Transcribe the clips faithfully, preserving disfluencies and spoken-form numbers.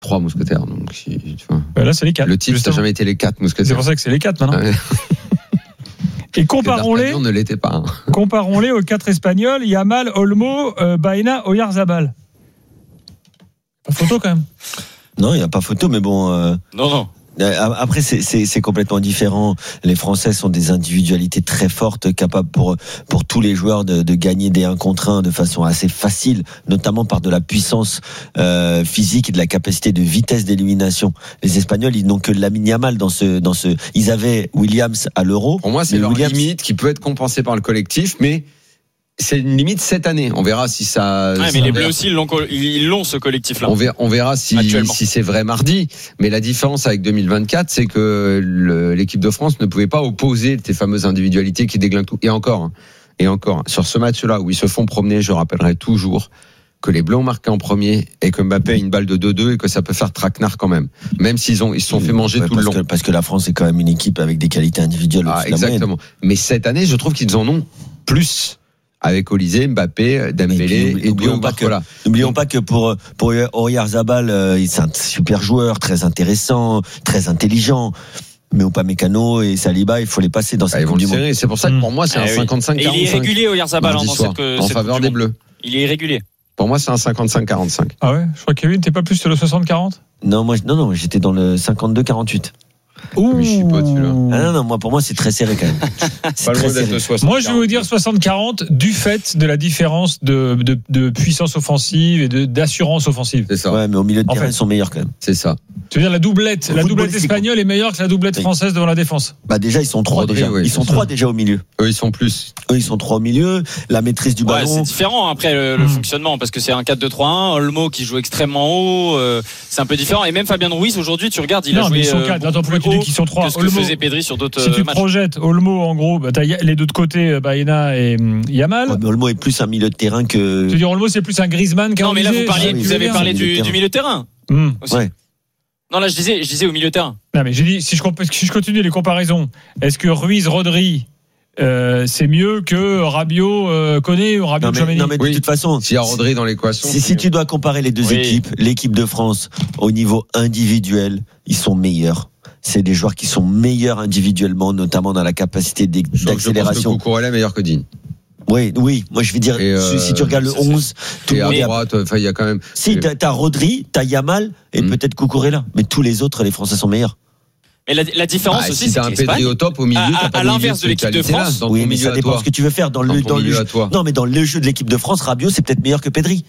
trois mousquetaires. Donc, si, tu vois. Ben là, c'est les quatre. Le titre, ça n'a jamais été les quatre mousquetaires. C'est pour ça que c'est les quatre maintenant. Ouais. Et comparons-les, ne l'était pas, hein. comparons-les aux quatre Espagnols, Yamal, Olmo, euh, Baena, Oyarzabal. Pas photo quand même. Non, il n'y a pas photo, mais bon. Euh... Non, non. Après, c'est, c'est, c'est complètement différent. Les Français sont des individualités très fortes, capables pour, pour tous les joueurs de, de gagner des un contre un de façon assez facile, notamment par de la puissance euh, physique et de la capacité de vitesse d'élimination. Les Espagnols, ils n'ont que Lamine Yamal dans ce, dans ce. Ils avaient Williams à l'Euro. Pour moi, c'est leur Williams... limite qui peut être compensée par le collectif, mais. C'est une limite cette année. On verra si ça. Ouais, mais les Bleus aussi, ils l'ont, ils l'ont ce collectif-là. On verra, on verra si, si c'est vrai mardi. Mais la différence avec deux mille vingt-quatre, c'est que le, l'équipe de France ne pouvait pas opposer ces fameuses individualités qui déglinguent tout. Et encore, et encore, sur ce match-là où ils se font promener, je rappellerai toujours que les Bleus ont marqué en premier et que Mbappé a une balle de deux deux et que ça peut faire traquenard quand même. Même s'ils ont, ils se sont fait manger ouais, tout le long. Que, parce que la France est quand même une équipe avec des qualités individuelles. Ah, exactement. Mais cette année, je trouve qu'ils en ont plus. Avec Olysée, Mbappé, Dembélé et n'oublions pas que n'oublions pas que pour pour Oyarzabal, euh, c'est un super joueur, très intéressant, très intelligent. Mais Upamecano et Saliba, il faut les passer dans cette ah, Coupe du Monde. C'est pour ça que pour moi c'est ah, un oui. cinquante-cinq quarante-cinq. Et il est régulier Oyarzabal hein, dans soir, cette, en cette faveur des Bleus. Il est régulier. Pour moi c'est un cinquante-cinq quarante-cinq. Ah ouais, je crois que Kevin, t'es pas plus sur le soixante quarante. Non, moi non non, j'étais dans le cinquante-deux quarante-huit. Ouh. Mais je suis pas dessus là. Ah non, non, moi, pour moi, c'est très serré quand même. C'est pas très loin serré. soixante, moi, je vais vous dire soixante quarante du fait de la différence de, de, de puissance offensive et de, d'assurance offensive. C'est ça. Ouais, mais au milieu de en terrain, fait, ils sont meilleurs quand même. C'est ça. Tu veux dire la doublette, la doublette espagnole est meilleure que la doublette française devant la défense. Bah déjà, ils sont trois Rodri, déjà. ouais, ils sont trois déjà au milieu. Eux, ils sont plus. Eux, ils sont trois au milieu. La maîtrise du ouais, ballon. C'est différent après le, le mmh. fonctionnement parce que c'est un quatre deux trois un. Olmo qui joue extrêmement haut, euh, c'est un peu différent. Et même Fabien Ruiz aujourd'hui, tu regardes, il non, a joué. Mais ils sont quatre. Attends, pourquoi tu dis qu'ils sont trois? Que ce que faisait Pedri sur d'autres. Si tu matchs. projettes Olmo en gros, bah, t'as les deux de côté, Baena et Yamal. Ouais, mais Olmo est plus un milieu de terrain que. Tu veux dire Olmo c'est plus un Griezmann qu'un. Non mais là vous parliez, vous avez parlé du, du milieu de terrain. Mmh. Ouais. Non là je disais, je disais au milieu de terrain. Non mais j'ai dit si je, si je continue les comparaisons, est-ce que Ruiz, Rodri euh, c'est mieux que Rabiot, euh, Koné ou Rabiot, non mais, non mais de oui. toute façon, s'il y a Rodri dans l'équation, si, si tu dois comparer les deux oui. équipes, l'équipe de France au niveau individuel, ils sont meilleurs. C'est des joueurs qui sont meilleurs individuellement, notamment dans la capacité d'accélération. Je pense que Cucurella est meilleur que Digne. Oui, oui. Moi, je veux dire, euh, si tu regardes le onze, tout le monde à droite, enfin, il y a quand même. Si t'as, t'as Rodri, t'as Yamal et mmh. peut-être Cucurella, mais tous les autres, les Français sont meilleurs. Et la, la différence bah, aussi, si c'est t'as que un Pedri au top au milieu, à, t'as à, à l'inverse de l'équipe de France. Là, oui, mais ça dépend ce que tu veux faire dans, dans le dans le jeu. Non, mais dans le jeu de l'équipe de France, Rabiot, c'est peut-être meilleur que Pedri.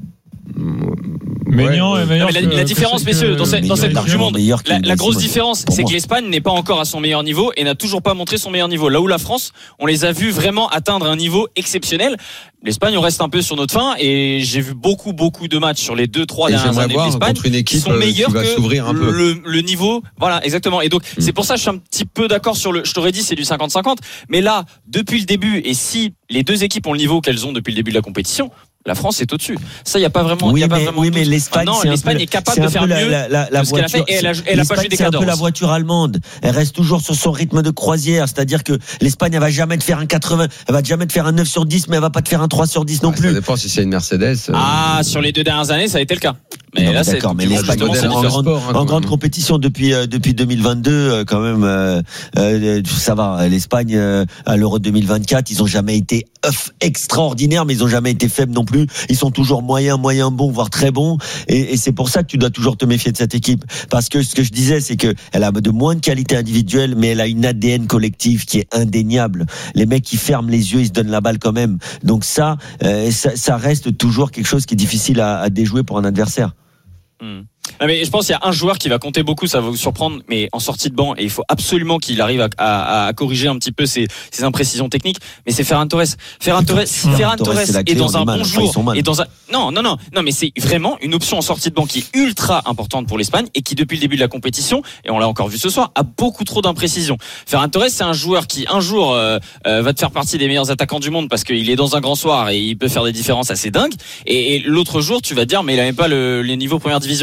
Maignan est meilleur. Non, mais la, que, la différence, que, messieurs, dans, cette, dans cette Coupe du Monde, la, la grosse différence, c'est moi. que l'Espagne n'est pas encore à son meilleur niveau et n'a toujours pas montré son meilleur niveau. Là où la France, on les a vus vraiment atteindre un niveau exceptionnel. L'Espagne, on reste un peu sur notre fin et j'ai vu beaucoup, beaucoup de matchs sur les deux, trois et dernières années de l'Espagne contre une équipe qui sont meilleurs qui va que s'ouvrir un peu. Le, le niveau. Voilà, exactement. Et donc, mmh. c'est pour ça que je suis un petit peu d'accord sur le, je t'aurais dit, c'est du cinquante cinquante. Mais là, depuis le début, et si les deux équipes ont le niveau qu'elles ont depuis le début de la compétition, la France est au-dessus. Ça, il n'y a pas vraiment. Oui, y a mais, pas vraiment oui, mais l'Espagne, non, c'est l'Espagne peu, est capable de faire la, mieux la, la, la que ce qu'elle a fait. Et elle a, elle a pas joué des quarts d'heure. C'est un peu la voiture allemande. Elle reste toujours sur son rythme de croisière. C'est-à-dire que l'Espagne, elle va jamais te faire un quatre-vingts, elle va jamais te faire un neuf sur dix, mais elle va pas te faire un trois sur dix non ah, plus. Ça dépend si c'est une Mercedes. Euh... Ah, sur les deux dernières années, ça a été le cas. Mais non, là, c'est d'accord. Mais l'Espagne en, en, grande, sport, hein, en grande compétition depuis euh, depuis deux mille vingt-deux, euh, quand même, euh, euh, ça va. L'Espagne euh, à l'Euro deux mille vingt-quatre, ils ont jamais été off, extraordinaires, mais ils ont jamais été faibles non plus. Ils sont toujours moyens, moyens bons, voire très bons. Et, et c'est pour ça que tu dois toujours te méfier de cette équipe, parce que ce que je disais, c'est que elle a de moins de qualité individuelle, mais elle a une A D N collective qui est indéniable. Les mecs qui ferment les yeux, ils se donnent la balle quand même. Donc ça, euh, ça, ça reste toujours quelque chose qui est difficile à, à déjouer pour un adversaire. Mmh. Non mais je pense qu'il y a un joueur qui va compter beaucoup, ça va vous surprendre, mais en sortie de banc, et il faut absolument qu'il arrive à, à, à corriger un petit peu ses, ses imprécisions techniques. Mais c'est Ferran Torres. Ferran Torres, si Ferran Torres est dans un bon jour, et dans un non non non non, mais c'est vraiment une option en sortie de banc qui est ultra importante pour l'Espagne et qui depuis le début de la compétition, et on l'a encore vu ce soir, a beaucoup trop d'imprécisions. Ferran Torres, c'est un joueur qui un jour euh, euh, va te faire partie des meilleurs attaquants du monde parce qu'il est dans un grand soir et il peut faire des différences assez dingues. Et, et l'autre jour, tu vas te dire mais il a même pas le, les niveaux première division. J'exagère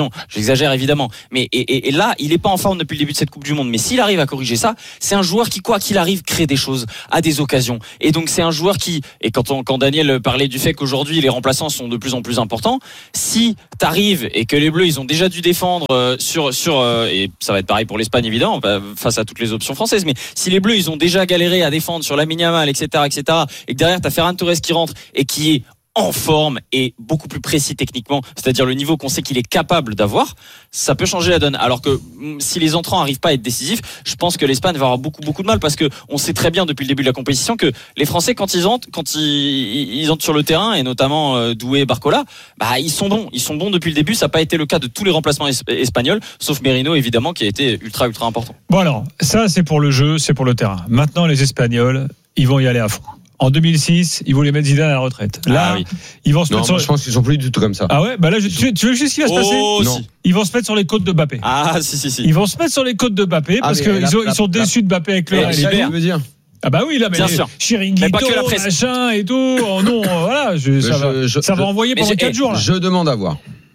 j'exagère évidemment, mais et, et, et là, il est pas en forme depuis le début de cette Coupe du Monde. Mais s'il arrive à corriger ça, c'est un joueur qui, quoi qu'il arrive, crée des choses, a des occasions. Et donc c'est un joueur qui, et quand on, quand Daniel parlait du fait qu'aujourd'hui les remplaçants sont de plus en plus importants, si t'arrives et que les Bleus ils ont déjà dû défendre euh, sur sur euh, et ça va être pareil pour l'Espagne évidemment bah, face à toutes les options françaises, mais si les Bleus ils ont déjà galéré à défendre sur Lamine Yamal, et cetera, et cetera, et que derrière t'as Ferran Torres qui rentre et qui est en forme et beaucoup plus précis techniquement, c'est-à-dire le niveau qu'on sait qu'il est capable d'avoir, ça peut changer la donne. Alors que si les entrants n'arrivent pas à être décisifs, je pense que l'Espagne va avoir beaucoup beaucoup de mal, parce que on sait très bien depuis le début de la compétition que les Français quand ils entrent, quand ils, ils entrent sur le terrain, et notamment euh, Doué et Barcola, bah ils sont bons, ils sont bons depuis le début. Ça n'a pas été le cas de tous les remplacements es- espagnols, sauf Merino évidemment qui a été ultra ultra important. Bon alors, ça c'est pour le jeu, c'est pour le terrain. Maintenant les Espagnols, ils vont y aller à fond. En deux mille six, ils voulaient mettre Zidane à la retraite. Là, ah, oui. ils vont se non, mettre moi, sur. je pense qu'ils sont plus du tout comme ça. Ah ouais, bah là, je... tu, tu veux juste ce qui va se passer Oh, Non. si. Ils vont se mettre sur les côtes de Mbappé. Ah si si si. Ils vont se mettre sur les côtes de Mbappé parce Ah, qu'ils la- ils la- sont la- déçus de Mbappé avec le Et Real et Gilbert. tout. Tu veux dire Ah bah oui, là, mais Bien sûr. Chiringuito, Mais pas que la presse. machin et tout. Oh non, euh, voilà, je- ça, je- va, je- ça va je- envoyer Mais pendant j'ai- quatre jours là. Je demande à voir.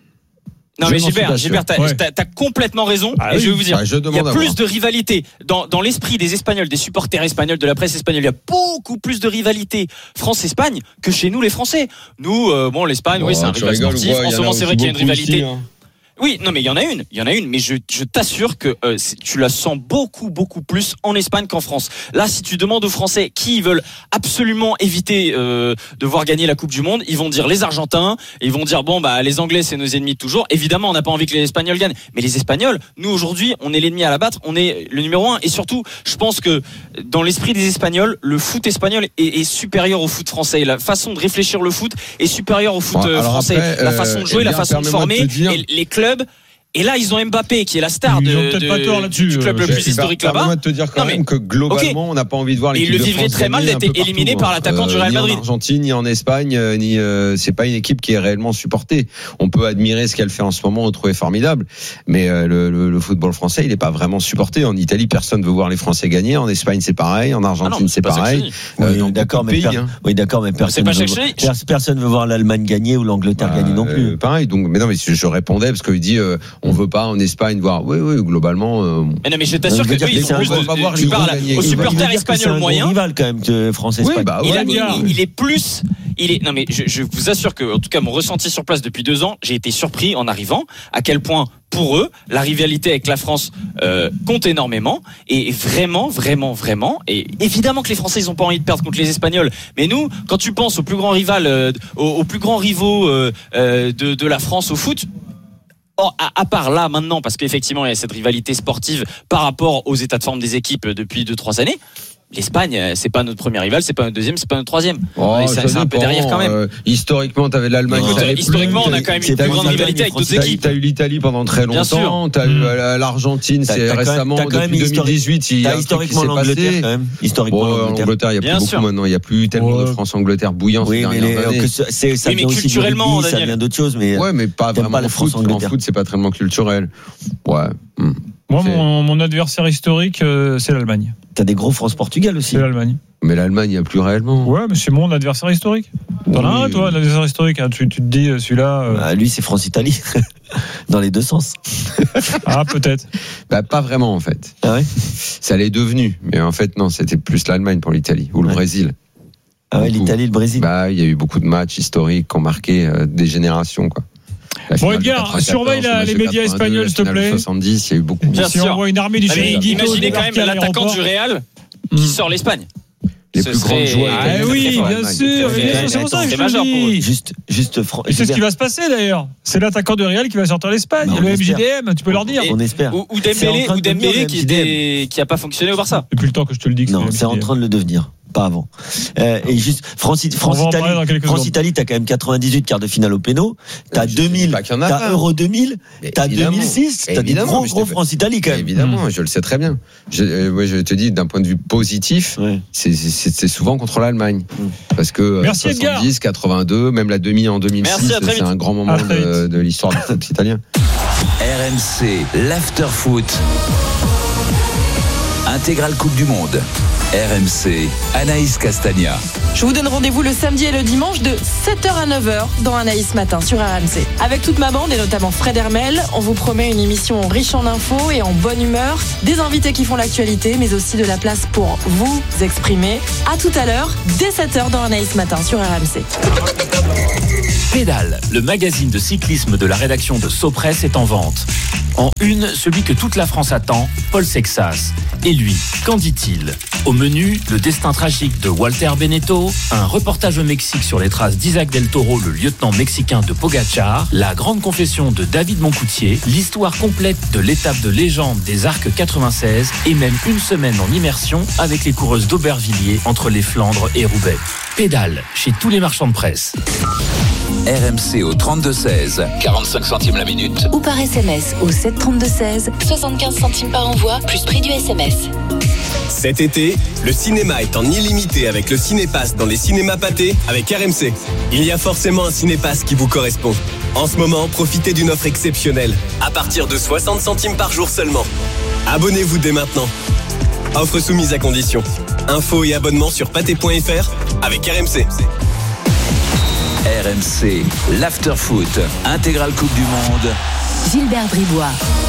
Non Je mais m'en suis Gilbert, pas Gilbert, sûr. t'as, Ouais. t'as, t'as complètement raison. Ah et oui. je vais vous dire, Ouais, je il y demande a à plus voir. de rivalité dans, dans l'esprit des Espagnols, des supporters espagnols, de la presse espagnole. Il y a beaucoup plus de rivalité France-Espagne que chez nous les Français. Nous, euh, bon, l'Espagne, oui, c'est un tu rival rigoles ou sportif. quoi, il En y ce en a moment, c'est vrai aussi qu'il y a une beaucoup rivalité. ici, hein. Oui, non, mais il y en a une, il y en a une, mais je, je t'assure que euh, c'est- tu la sens beaucoup, beaucoup plus en Espagne qu'en France. Là, si tu demandes aux Français qui veulent absolument éviter euh, de voir gagner la Coupe du Monde, ils vont dire les Argentins, ils vont dire bon bah les Anglais c'est nos ennemis de toujours. Évidemment, on n'a pas envie que les Espagnols gagnent, mais les Espagnols, nous aujourd'hui, on est l'ennemi à la battre, on est le numéro un, et surtout, je pense que dans l'esprit des Espagnols, le foot espagnol est, est supérieur au foot français. La façon de réfléchir le foot est supérieure au foot Bon, euh, alors français. après, la euh, façon de jouer, eh la bien, façon de permets-moi de former, te dire- et les clubs. Et là, ils ont Mbappé qui est la star Ils de, ont peut-être de- pas tort là-dessus, du club euh, le je plus sais historique là-bas. Permets-moi de te dire quand Non, mais- même que globalement, on n'a pas envie de voir Et l'équipe il le de vivrait France très mal gagner d'être un peu éliminé partout, par hein. l'attaquant du Euh, Real ni Madrid. en Argentine, ni en Espagne, euh, ni euh, c'est pas une équipe qui est réellement supportée. On peut admirer ce qu'elle fait en ce moment, on le trouver formidable, mais euh, le, le, le football français, il n'est pas vraiment supporté. En Italie, personne veut voir les Français gagner. En Espagne, c'est pareil. En Argentine, Ah non, c'est pas ça que je pareil. dis. Euh, Oui, dans d'accord, beaucoup de mais pays, per- hein. oui, d'accord, mais personne pas ne chaque veut, chose. pers- personne veut voir l'Allemagne gagner ou l'Angleterre Bah, gagner non plus. euh, pareil. Donc, mais non, mais je, je répondais parce qu'il dit, euh, on veut pas en Espagne voir. Oui, oui, globalement. Euh, Mais non, mais je t'assure Je que veux dire eux, que ils c'est ont un plus gros- de. on va voir Tu les parles gros gagner. aux Il va- Il veut supporters dire que c'est espagnols un moyens. gros rival quand même de France-Espagne. Oui, bah Il, ouais, a- bien. il- il est plus, il est. Non mais je, je vous assure que, en tout cas, mon ressenti sur place depuis deux ans, j'ai été surpris en arrivant à quel point pour eux la rivalité avec la France euh, compte énormément, et vraiment, vraiment, vraiment. Et évidemment que les Français ils ont pas envie de perdre contre les Espagnols, mais nous, quand tu penses au plus grand rival, euh, aux, aux plus grands rivaux euh, euh, de, de la France au foot. Oh, à, à part là maintenant, parce qu'effectivement il y a cette rivalité sportive par rapport aux états de forme des équipes depuis deux trois années. L'Espagne, euh, c'est pas notre premier rival, c'est pas notre deuxième, c'est pas notre troisième. Oh, Ouais, ça- ça c'est un peu dépend. derrière quand même. Euh, historiquement, t'avais l'Allemagne. Non, ça Écoute, allait historiquement, plus. on a quand même C'est une pas plus une grande Allemagne, rivalité avec d'autres Français. T'as, équipes. t'as eu l'Italie pendant très Bien sûr. longtemps. T'as Mmh. eu euh, l'Argentine, T'as- c'est t'as quand même- récemment t'as quand même depuis historique- deux mille dix-huit. Il y a T'as un truc qui historiquement s'est l'Angleterre passé. quand même. Historiquement Bon, l'Angleterre. l'Angleterre, il y a Bien plus sûr. beaucoup maintenant. Il y a plus tellement Ouais. de France-Angleterre bouillant ces Oui, mais dernières les- années. que ce- c'est, ça Oui, mais vient aussi du culturellement, rugby, ça Daniel. vient d'autres choses, mais Ouais, mais pas T'aimes vraiment pas la en foot. En France-Angleterre. foot, c'est pas tellement culturel. Ouais. Hmm. Moi, C'est- mon, mon adversaire historique, euh, c'est l'Allemagne. t'as des gros France-Portugal aussi. C'est l'Allemagne. Mais l'Allemagne, il n'y a plus réellement. Ouais, mais c'est mon adversaire historique. T'en as Oui, un, toi, oui. un adversaire historique. Hein. Tu, tu te dis, euh, celui-là. euh, Bah, lui, c'est France-Italie. Dans les deux sens. Ah, peut-être. Bah, pas vraiment, en fait. Ah ouais? Ça l'est devenu. Mais en fait, non, c'était plus l'Allemagne pour l'Italie. Ou le Ouais. Brésil. Ah ouais, Beaucoup. l'Italie, le Brésil. Bah, il y a eu beaucoup de matchs historiques qui ont marqué euh, des générations, quoi. La Bon, finale de Edgar, quatre-vingt-quatorze, surveille la- le match les de médias quatre-vingt-deux, espagnols, la s'il te finale de plaît. soixante-dix, il y a eu beaucoup. Bien Si sûr. on envoie une armée du Allez, Chiringuito imaginez quand débarquer même à l'attaquant l'aéroport. du Real Hmm. qui sort l'Espagne. Les Ce plus grandes serait- joies. Ah italiennes, oui, c'est bien l'Allemagne. sûr, Mais bien sûr, c'est pour ça que c'est je te majeur pour eux. dis. Juste, juste, Fran- Et c'est ce Gilbert, qui va se passer d'ailleurs. C'est l'attaquant de Real qui va sortir l'Espagne. Non, on Le espère. M J D M, tu peux leur dire. Et- on espère. Ou, ou C'est en Dembélé, train ou de devenir Dembélé le qui, M J D M. était, qui a pas fonctionné au Barça. Depuis le temps que je te le dis. que Non, le c'est en M J D M. train de le devenir. Pas avant. Euh, et juste, France, France, On va en Italie, parler dans quelques France secondes. Italie, t'as quand même quatre-vingt-dix-huit quarts de finale au péno. T'as Je deux dis mille, pas qu'il y en a t'as pas. Euro deux mille, Mais t'as évidemment. deux mille six, t'as des Évidemment, gros, mais je gros t'ai- France-Italie quand même. Évidemment, je le sais très bien. Je, euh, ouais, je te dis, d'un point de vue positif, Ouais. c'est, c'est, c'est souvent contre l'Allemagne. Parce que euh, Merci, Edgar. soixante-dix, quatre-vingt-deux, même la demi en deux mille six, Merci, à très c'est vite. un grand moment À très de, vite. de l'histoire du foot italien. R M C, l'after-foot. Intégrale Coupe du Monde. R M C, Anaïs Castagna. Je vous donne rendez-vous le samedi et le dimanche de sept heures à neuf heures dans Anaïs Matin sur R M C. Avec toute ma bande et notamment Fred Hermel, on vous promet une émission riche en infos et en bonne humeur, des invités qui font l'actualité, mais aussi de la place pour vous exprimer. À tout à l'heure, dès sept heures dans Anaïs Matin sur R M C. Pédale, le magazine de cyclisme de la rédaction de Sopress est en vente. En une, celui que toute la France attend, Paul Sexas. Et lui, qu'en dit-il ? Au menu, le destin tragique de Walter Benetto, un reportage au Mexique sur les traces d'Isaac Del Toro, le lieutenant mexicain de Pogacar, la grande confession de David Moncoutier, l'histoire complète de l'étape de légende des Arcs quatre-vingt-seize et même une semaine en immersion avec les coureuses d'Aubervilliers entre les Flandres et Roubaix. Pédale, chez tous les marchands de presse. R M C au trente-deux seize, quarante-cinq centimes la minute. Ou par S M S au sept trente-deux seize, soixante-quinze centimes par envoi, plus prix du S M S. Cet été, le cinéma est en illimité avec le Cinépass dans les cinémas pâtés avec R M C. Il y a forcément un Cinépass qui vous correspond. En ce moment, profitez d'une offre exceptionnelle, à partir de soixante centimes par jour seulement. Abonnez-vous dès maintenant. Offre soumise à condition. Infos et abonnements sur pâté point f r avec R M C. R M C, l'Afterfoot, intégrale Coupe du Monde. Gilbert Bribois.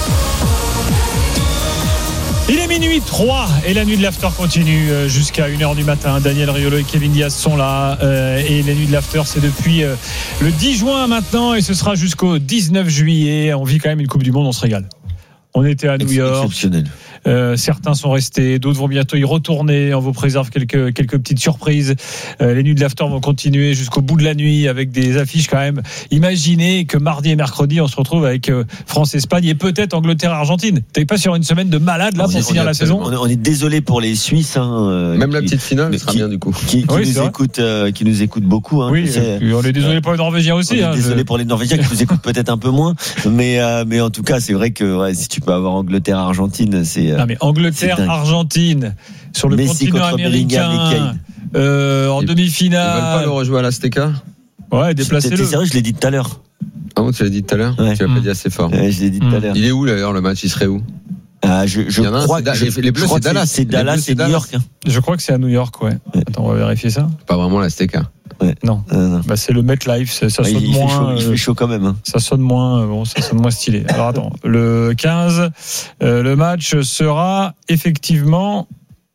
Il est minuit trois et la nuit de l'after continue jusqu'à une heure du matin. Daniel Riolo et Kevin Diaz sont là euh, et la nuit de l'after c'est depuis euh, le dix juin maintenant et ce sera jusqu'au dix-neuf juillet. On vit quand même une Coupe du Monde, on se régale. On était à New York. Exceptionnel. Euh, certains sont restés, d'autres vont bientôt y retourner. On vous préserve quelques quelques petites surprises. Euh, les nuits de l'after vont continuer jusqu'au bout de la nuit avec des affiches quand même. Imaginez que mardi et mercredi on se retrouve avec euh, France-Espagne et peut-être Angleterre-Argentine. T'es pas sur une semaine de malade là on pour finir la saison. On est, on est désolé pour les Suisses. Hein, euh, Même qui, la petite finale sera qui, bien du coup. Qui, qui oui, nous écoute, euh, qui nous écoute beaucoup. Hein, oui, on est désolé pour les Norvégiens aussi. On hein, est désolé je... pour les Norvégiens qui nous écoutent peut-être un peu moins, mais euh, mais en tout cas c'est vrai que ouais, si tu peux avoir Angleterre-Argentine, c'est. Euh, non mais Angleterre. Argentine sur le Messi continent américain euh, en ils, demi-finale. Ils veulent pas le rejouer à l'Azteca. Ouais, déplacez-le. T'es sérieux, je l'ai dit tout à l'heure. Ah bon, tu l'as dit tout à l'heure. Ouais. Tu l'as mmh. pas dit assez fort. Ouais, je l'ai dit tout à l'heure. Il est où d'ailleurs le match? Il serait où? Ah, je, je crois que je, les Bleus c'est Dallas. C'est Dallas, c'est New York. Hein. Je crois que c'est à New York, ouais. ouais. Attends, on va vérifier ça. Pas vraiment l'Azteca. Ouais. Non. Euh, non. Bah, c'est le MetLife. Ça, ça ouais, sonne il moins. Fait chaud, euh, il fait chaud quand même. Hein. Ça sonne moins. Bon, ça sonne moins stylé. Alors attends, le quinze, euh, le match sera effectivement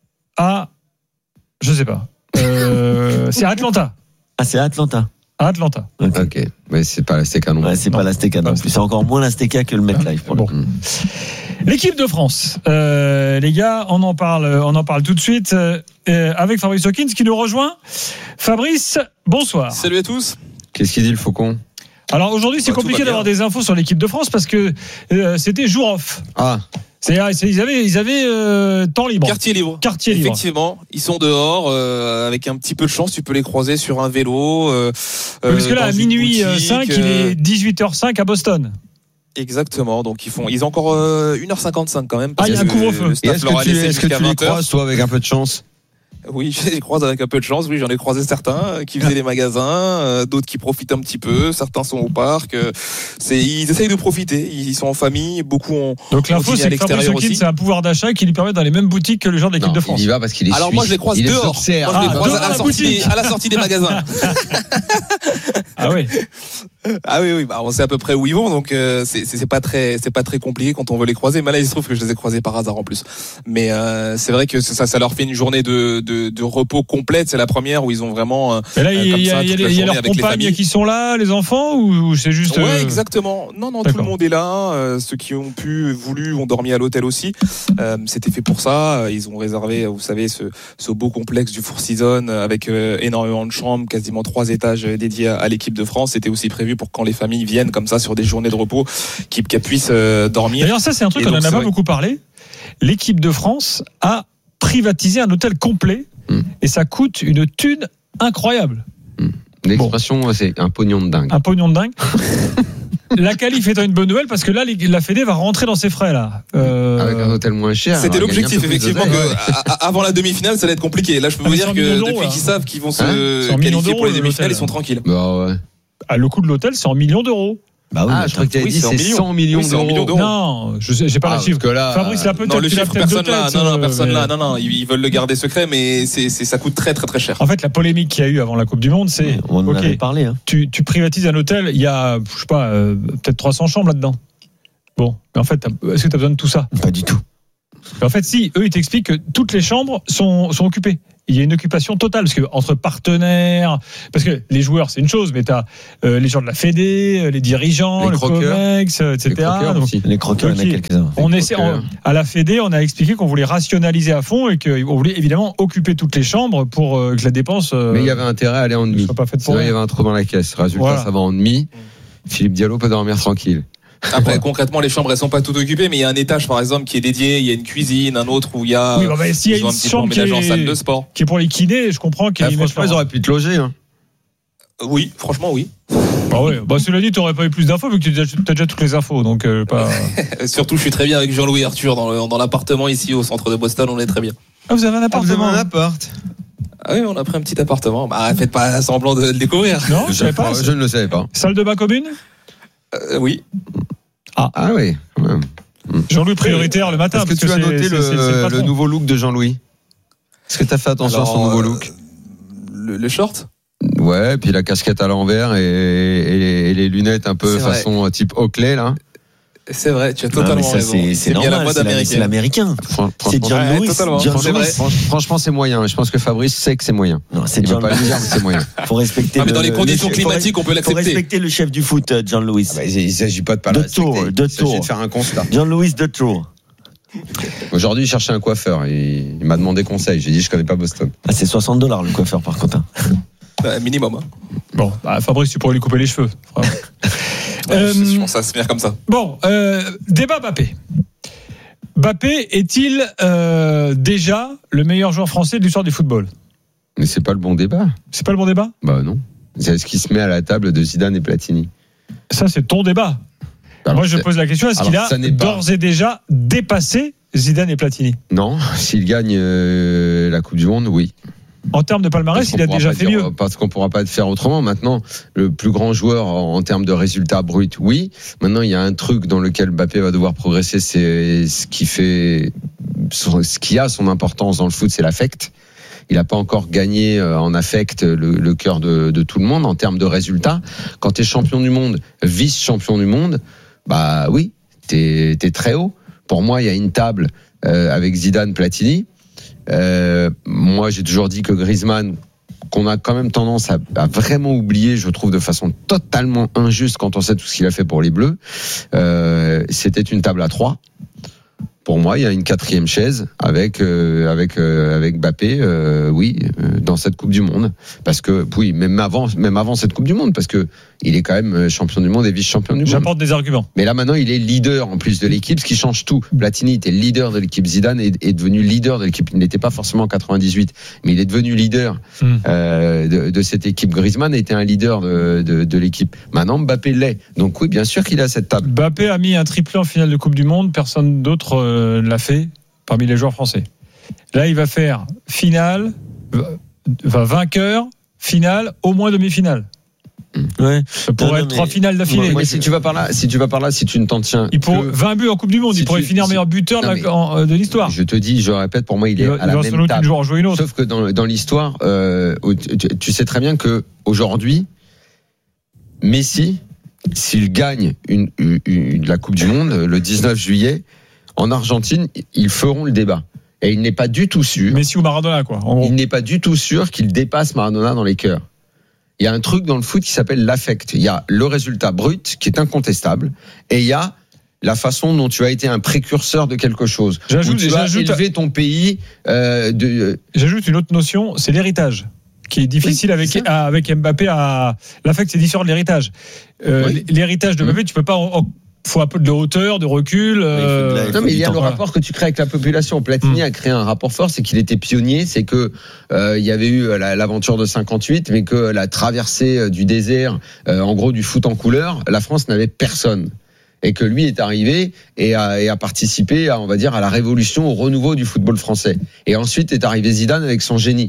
à, je sais pas. Euh, c'est à Atlanta. Ah, c'est à Atlanta. À Atlanta. Ok. okay. Mais c'est pas l'Azteca non plus. Ouais, c'est non. pas l'Azteca non plus. C'est encore moins l'Azteca que le MetLife. Pour bon. Mmh. L'équipe de France, euh, les gars, on en parle, on en parle tout de suite euh, avec Fabrice Hawkins qui nous rejoint. Fabrice, bonsoir. Salut à tous. Qu'est-ce qu'il dit le Faucon? Alors aujourd'hui, c'est bah, compliqué d'avoir des infos sur l'équipe de France parce que euh, c'était jour off. Ah. C'est, c'est, ils avaient, ils avaient euh, temps libre. Quartier libre. Quartier libre. Effectivement, ils sont dehors euh, avec un petit peu de chance. Tu peux les croiser sur un vélo. Euh, oui, parce que là, à minuit boutique, cinq, euh... il est dix-huit heures cinq à Boston. Exactement, donc ils font, ils ont encore euh, une heure cinquante-cinq quand même. Ah, il y a un couvre-feu. Et est-ce que tu, est-ce que tu les croises, toi, avec un peu de chance? Oui, je les croise avec un peu de chance. Oui, j'en ai croisé certains qui faisaient les magasins, euh, d'autres qui profitent un petit peu. Certains sont au parc. Euh, c'est, ils essayent de profiter. Ils sont en famille. Beaucoup ont. Donc l'info, c'est que Fabrice Hawkins, c'est un pouvoir d'achat qui lui permet dans les mêmes boutiques que les gens de l'équipe non, de France. Il y va parce qu'il est. Alors suisse. moi, je les croise il dehors. Moi, je les ah, croise à la, sortie des, à la sortie des magasins. Ah oui. Ah oui, oui. Bah, on sait à peu près où ils vont, donc euh, c'est, c'est, c'est pas très, c'est pas très compliqué quand on veut les croiser. Mais là, il se trouve que je les ai croisés par hasard en plus. Mais euh, c'est vrai que ça, ça leur fait une journée de, de, de repos complète. C'est la première où ils ont vraiment. Euh, Mais là, il y, y, y, y a leurs compagnes qui sont là, les enfants, ou, ou c'est juste. Ouais, euh... exactement. Non, non, D'accord. Tout le monde est là. Euh, ceux qui ont pu, voulu, ont dormi à l'hôtel aussi. Euh, c'était fait pour ça. Ils ont réservé, vous savez, ce, ce beau complexe du Four Seasons avec euh, énormément de chambres, quasiment trois étages dédiés à, à l'équipe de France. C'était aussi prévu pour quand les familles viennent comme ça sur des journées de repos, qu'ils, qu'ils puissent euh, dormir. D'ailleurs, ça, c'est un truc qu'on en a pas beaucoup parlé. L'équipe de France a privatisé un hôtel complet mmh. et ça coûte une thune incroyable. Mmh. L'expression, bon. C'est un pognon de dingue. Un pognon de dingue. La qualif étant une bonne nouvelle parce que là, la Fédé va rentrer dans ses frais là. Euh... Avec un hôtel moins cher. C'était l'objectif effectivement que avant la demi-finale, ça allait être compliqué. Là, je peux ah, vous dire que depuis qu'ils savent qu'ils vont se hein qualifier pour les demi-finales, ils sont tranquilles. Bah ouais. Ah, le coût de l'hôtel, c'est en millions d'euros. Bah oui, ah, je crois que tu avais dit c'est cent millions d'euros. Non, je sais, j'ai pas ah, le chiffre. Là, Fabrice l'a peut-être. Non, le chiffre, personne là. Non, non, personne mais... là. Non, non, ils veulent le garder secret, mais c'est, c'est, ça coûte très, très, très cher. En fait, la polémique qu'il y a eu avant la Coupe du Monde, c'est. On en okay, avait parlé. Hein. Tu, tu privatises un hôtel, il y a, je sais pas, euh, peut-être trois cents chambres là-dedans. Bon, mais en fait, est-ce que tu as besoin de tout ça ? Pas du tout. En fait, si, eux, ils t'expliquent que toutes les chambres sont, sont occupées. Il y a une occupation totale, parce que entre partenaires, parce que les joueurs, c'est une chose, mais tu as euh, les gens de la Fédé, les dirigeants, les le Comex, et cetera. Les croqueurs, donc, les croqueurs, il y en a quelques-uns. On essaie, on, à la Fédé, on a expliqué qu'on voulait rationaliser à fond et qu'on voulait évidemment occuper toutes les chambres pour euh, que la dépense. Euh, mais il y avait intérêt à aller en demi. Pas faite pour Sinon, il y avait un trou dans la caisse. Résultat, voilà. Ça va en demi. Philippe Diallo peut dormir tranquille. Après, ouais. Concrètement, les chambres, elles sont pas toutes occupées, mais il y a un étage, par exemple, qui est dédié. Il y a une cuisine, un autre où il y a. Oui, bah, bah, s'il y a une chambre qui est, en salle de sport. Qui est pour les kinés, je comprends qu'il bah, franchement, ils auraient pu te loger, hein. Oui, franchement, oui. Bah oui. Bah, cela dit, t'aurais pas eu plus d'infos, vu que tu as déjà toutes les infos, donc, euh, pas. Surtout, je suis très bien avec Jean-Louis Arthur dans, le, dans l'appartement ici au centre de Boston, on est très bien. Ah, vous avez un appartement? Ah, vous avez un appart? Ah oui, on a pris un petit appartement. Bah, faites pas semblant de le découvrir. Non, je, je, savais pas, je ne le savais pas. Salle de bain commune? Euh, oui. Ah, ah oui, quand même. Jean-Louis prioritaire le matin. Est-ce que tu que as noté c'est, le, c'est, c'est le, le nouveau look de Jean-Louis? Est-ce que tu as fait attention Alors, à son nouveau look? le, Les shorts? Ouais, puis la casquette à l'envers et, et, et les lunettes un peu c'est façon vrai. Type Oakley là. C'est vrai, tu as totalement non, raison. C'est, c'est normal, la mode c'est, c'est l'américain. Fran- c'est John ouais, Lewis. John franchement, Lewis. Franchement, c'est moyen. Je pense que Fabrice sait que c'est moyen. Non, c'est Il John va pas le dire, mais c'est moyen. Faut respecter. Ah, mais dans le, les conditions le, climatiques, faut, on peut l'accepter. Faut respecter le chef du foot, John Lewis. Ah bah, il ne s'agit pas de pas le respecter. Tour, de il s'agit tour. de faire un constat. John Lewis de Tour. Aujourd'hui, il cherchait un coiffeur. Il, il m'a demandé conseil. J'ai dit, je connais pas Boston. Ah, c'est soixante dollars le coiffeur, par contre. Bah, minimum. Hein. Bon, bah, Fabrice, tu pourrais lui couper les cheveux. Ouais, euh, je pense que ça se fait comme ça. Bon, euh, débat Mbappé. Mbappé est-il euh, déjà le meilleur joueur français de l'histoire du football? Mais c'est pas le bon débat. C'est pas le bon débat? Bah non. C'est ce qui se met à la table de Zidane et Platini. Ça, c'est ton débat. Alors, Moi, je pose la question, est-ce Alors, qu'il a d'ores pas... et déjà dépassé Zidane et Platini? Non, s'il gagne euh, la Coupe du Monde, oui. En termes de palmarès, il a déjà fait dire, mieux. Parce qu'on ne pourra pas faire autrement. Maintenant, le plus grand joueur en, en termes de résultats bruts, oui. Maintenant, il y a un truc dans lequel Mbappé va devoir progresser, c'est ce qui fait, ce qui a son importance dans le foot, c'est l'affect. Il n'a pas encore gagné en affect le, le cœur de, de tout le monde en termes de résultats. Quand tu es champion du monde, vice-champion du monde, bah oui, tu es très haut. Pour moi, il y a une table euh, avec Zidane, Platini. Euh, moi, j'ai toujours dit que Griezmann, qu'on a quand même tendance à, à vraiment oublier, je trouve de façon totalement injuste quand on sait tout ce qu'il a fait pour les Bleus, euh, c'était une table à trois. Pour moi, il y a une quatrième chaise avec euh, avec euh, avec Mbappé, euh, oui, euh, dans cette Coupe du Monde, parce que oui, même avant, même avant cette Coupe du Monde, parce que il est quand même champion du monde et vice-champion du monde. J'apporte des arguments. Mais là maintenant, il est leader en plus de l'équipe, ce qui change tout. Platini était leader de l'équipe, Zidane est, est devenu leader de l'équipe. Il n'était pas forcément en quatre-vingt-dix-huit, mais il est devenu leader mmh. euh, de, de cette équipe. Griezmann était un leader de, de, de l'équipe. Maintenant, Mbappé l'est. Donc oui, bien sûr qu'il a cette table. Mbappé a mis un triplé en finale de Coupe du Monde. Personne d'autre euh, l'a fait parmi les joueurs français. Là, il va faire finale, enfin vainqueur, finale, au moins demi-finale. Ouais. Ça pourrait non, être trois finales d'affilée. Moi, si tu vas par là, si tu vas par là, si tu ne t'en tiens. Il pourrait vingt buts en Coupe du Monde. Si il pourrait tu, finir si, meilleur buteur non, de, la, en, de l'histoire. Je te dis, je répète, pour moi, il est il va, à la même table. Une en jouer une autre. Sauf que dans, dans l'histoire, euh, tu, tu sais très bien que aujourd'hui, Messi, s'il gagne une, une, une, la Coupe du Monde le dix-neuf juillet en Argentine, ils feront le débat. Et il n'est pas du tout sûr. Messi ou Maradona, quoi. En gros. Il n'est pas du tout sûr qu'il dépasse Maradona dans les cœurs. Il y a un truc dans le foot qui s'appelle l'affect. Il y a le résultat brut qui est incontestable et il y a la façon dont tu as été un précurseur de quelque chose. J'ajoute, où tu as élevé ton pays. Euh, de... J'ajoute une autre notion, c'est l'héritage, qui est difficile oui, avec avec Mbappé. À l'affect, c'est différent de l'héritage. Euh, oui. L'héritage de Mbappé, mmh. tu peux pas. En, faut un peu de hauteur, de recul. Euh... Oui, non, mais il y a le rapport que tu crées avec la population. Platini mmh. a créé un rapport fort, c'est qu'il était pionnier, c'est que euh, il y avait eu la, l'aventure de cinquante-huit, mais que la traversée du désert, euh, en gros du foot en couleur, la France n'avait personne. Et que lui est arrivé et a, et a participé, à, on va dire, à la révolution, au renouveau du football français. Et ensuite est arrivé Zidane avec son génie.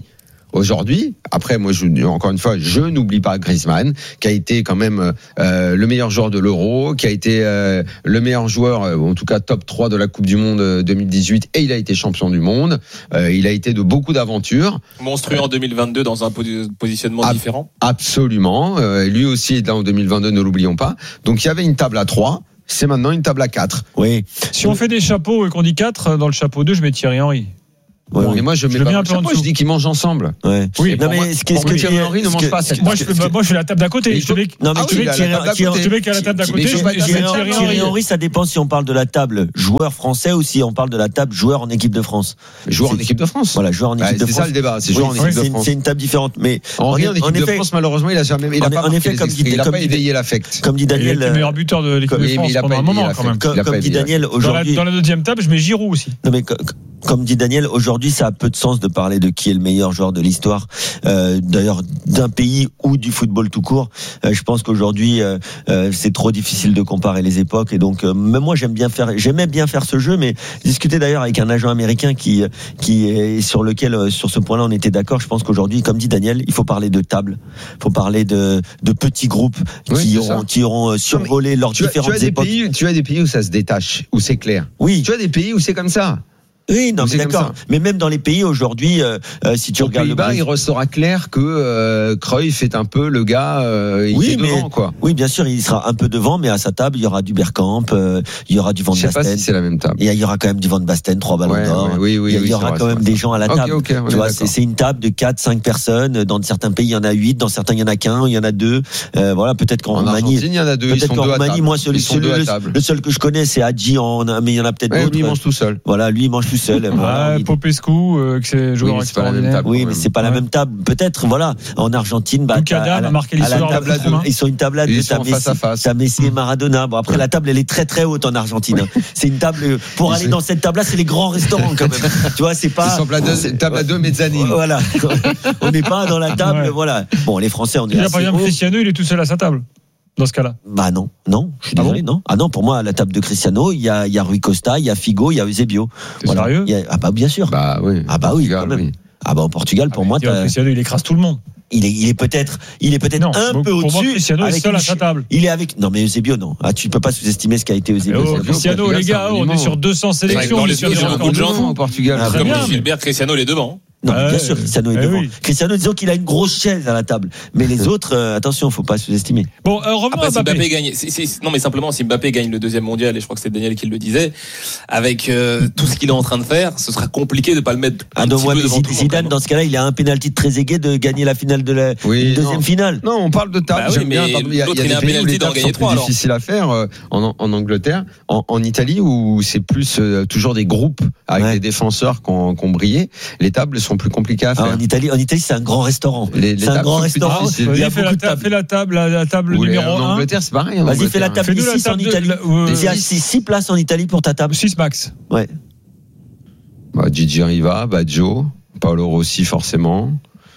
Aujourd'hui, après, moi, je, encore une fois, je n'oublie pas Griezmann, qui a été quand même euh, le meilleur joueur de l'Euro, qui a été euh, le meilleur joueur, euh, en tout cas top trois de la Coupe du Monde deux mille dix-huit, et il a été champion du monde. Euh, il a été de beaucoup d'aventures. Monstrueux en deux mille vingt-deux dans un positionnement Ab- différent. Absolument. Euh, lui aussi est là en deux mille vingt-deux, ne l'oublions pas. Donc il y avait une table à trois, c'est maintenant une table à quatre. Oui. Si on fait des chapeaux et qu'on dit quatre, dans le chapeau deux, je mets Thierry Henry. Ouais, bon, mais moi je mets je pas un peu chapeau, je dis qu'ils mangent ensemble. Ouais. Oui, non mais moi, ce que Thierry Henry ne mange pas cette moi je fais moi je fais la table d'à côté. Je te mets non mais Thierry Henry à la table d'à côté. Thierry Henry, ça dépend si on parle de la table joueur français ou si on parle de la table joueur en équipe de France. Joueur en équipe de France. Voilà, joueur en équipe de France. C'est ça le débat, c'est joueur en équipe de France. C'est une table différente, mais Henry en équipe de France malheureusement il a jamais il a pas marqué les esprits, il a pas éveillé l'affect. Comme dit Daniel, le meilleur buteur de l'équipe de France pendant un moment quand même. Comme dit Daniel aujourd'hui. Dans la deuxième table, je mets Giroud aussi. Non mais comme dit Daniel, aujourd'hui, ça a peu de sens de parler de qui est le meilleur joueur de l'histoire, euh, d'ailleurs d'un pays ou du football tout court. Euh, je pense qu'aujourd'hui, euh, euh, c'est trop difficile de comparer les époques, et donc euh, même moi, j'aime bien faire, j'aimais bien faire ce jeu, mais discuter d'ailleurs avec un agent américain qui qui est sur lequel, sur ce point-là, on était d'accord. Je pense qu'aujourd'hui, comme dit Daniel, il faut parler de table, il faut parler de de petits groupes qui oui, auront qui auront survolé leurs tu différentes as, tu as époques. Des pays, tu as des pays où ça se détache, où c'est clair. Oui. Tu as des pays où c'est comme ça. Oui, non, mais d'accord. Mais même dans les pays aujourd'hui, euh, si tu Au regardes Pays-Bas, le il restera clair que euh, Cruyff est un peu le gars euh, il oui, est mais, devant, quoi. Oui, bien sûr, il sera un peu devant, mais à sa table, il y aura du Bergkamp, euh, il y aura du Van Basten. Je sais pas si c'est la même table. Et il y aura quand même du Van Basten, trois ballons ouais, d'or. Ouais, oui, oui, il y, oui, il y aura vrai, quand même vrai. des gens à la table. Okay, okay, tu vois, c'est, c'est une table de quatre, cinq personnes. Dans certains pays, il y en a huit, dans certains, il y en a qu'un, il y en a deux. Euh, voilà, peut-être qu'en en Roumanie, Argentine, il y en a deux. Peut-être ils sont qu'en deux Roumanie, moi, celui, celui, le, le seul que je connais, c'est Hadji, en, mais il y en a peut-être ouais, d'autres. Lui, il mange tout seul. Voilà, lui, il mange tout seul. Voilà, Popescu, euh, que c'est joueur oui, extraordinaire. Oui, mais c'est pas la même table. Peut-être, voilà. En Argentine, bah, Adam a marqué l'histoire. Ils sont une table à deux. Ils sont face à face. T'as Messi et Maradona. Bon, après, la table, elle est très très haute en Argentine. C'est une table, pour aller dans cette table-là, c'est les grands restaurants, quand même. Tu vois, c'est pas. Ils sont table à deux mezzanine. Voilà. On n'est pas dans la table, voilà. Bon, les Français, on est là. Par exemple, Cristiano, il est tout seul à sa table. Dans ce cas-là. Bah non, non, je suis désolé, ah bon non. Ah non, pour moi, à la table de Cristiano, il y a, il y a Rui Costa, il y a Figo, il y a Eusebio. T'es voilà. Sérieux? Il y a, ah bah bien sûr. Bah oui. Ah bah oui, quand même. Oui. Ah bah au Portugal, pour ah moi, t'as... Cristiano, il écrase tout le monde. Il est, il est peut-être, il est peut-être non, un pour, peu pour au-dessus. Moi, Cristiano est seul à sa table. Il est avec, non mais Eusebio, non. Ah, tu peux pas sous-estimer ce qu'a été Eusebio. Oh, Cristiano, les gars, on est sur deux cents sélections. Dans les yeux, j'ai beaucoup de gens au Portugal. Comme Gilbert, Cristiano, les devant. Non, ah bien ouais, sûr, Cristiano est eh devant. oui. Cristiano, disons qu'il a une grosse chaise à la table. Mais les autres, euh, attention, faut pas sous-estimer. Bon, euh, revenons ah bah, à Mbappé. Si Mbappé gagne, c'est, c'est, non mais simplement, si Mbappé gagne le deuxième mondial, et je crois que c'est Daniel qui le disait, avec euh, tout ce qu'il est en train de faire, ce sera compliqué de pas le mettre un ah, petit peu devant tout le monde. Zidane, dans ce cas-là, il a un pénalty de Trezeguet de gagner la finale de la oui, deuxième non. finale. Non, on parle de table. Bah oui, j'aime bien. Il y a, il y a des pays où les tables sont plus difficiles à faire. Euh, en, en Angleterre, en, en Italie, où c'est plus euh, toujours des groupes avec ouais. des défenseurs qui ont, qui ont brillé, les tables sont plus compliquées à faire. Ah, en Italie, en Italie, c'est un grand restaurant. Les, les c'est un grand restaurant. Il y a fais, la table, fais la table, la table Ou numéro un. En un. Angleterre, c'est pareil. En Vas-y, Angleterre. fais la table six en Italie. Il y a six places en Italie pour ta table. six max. Ouais. Bah, Gigi Riva, Baggio, Paolo Rossi forcément,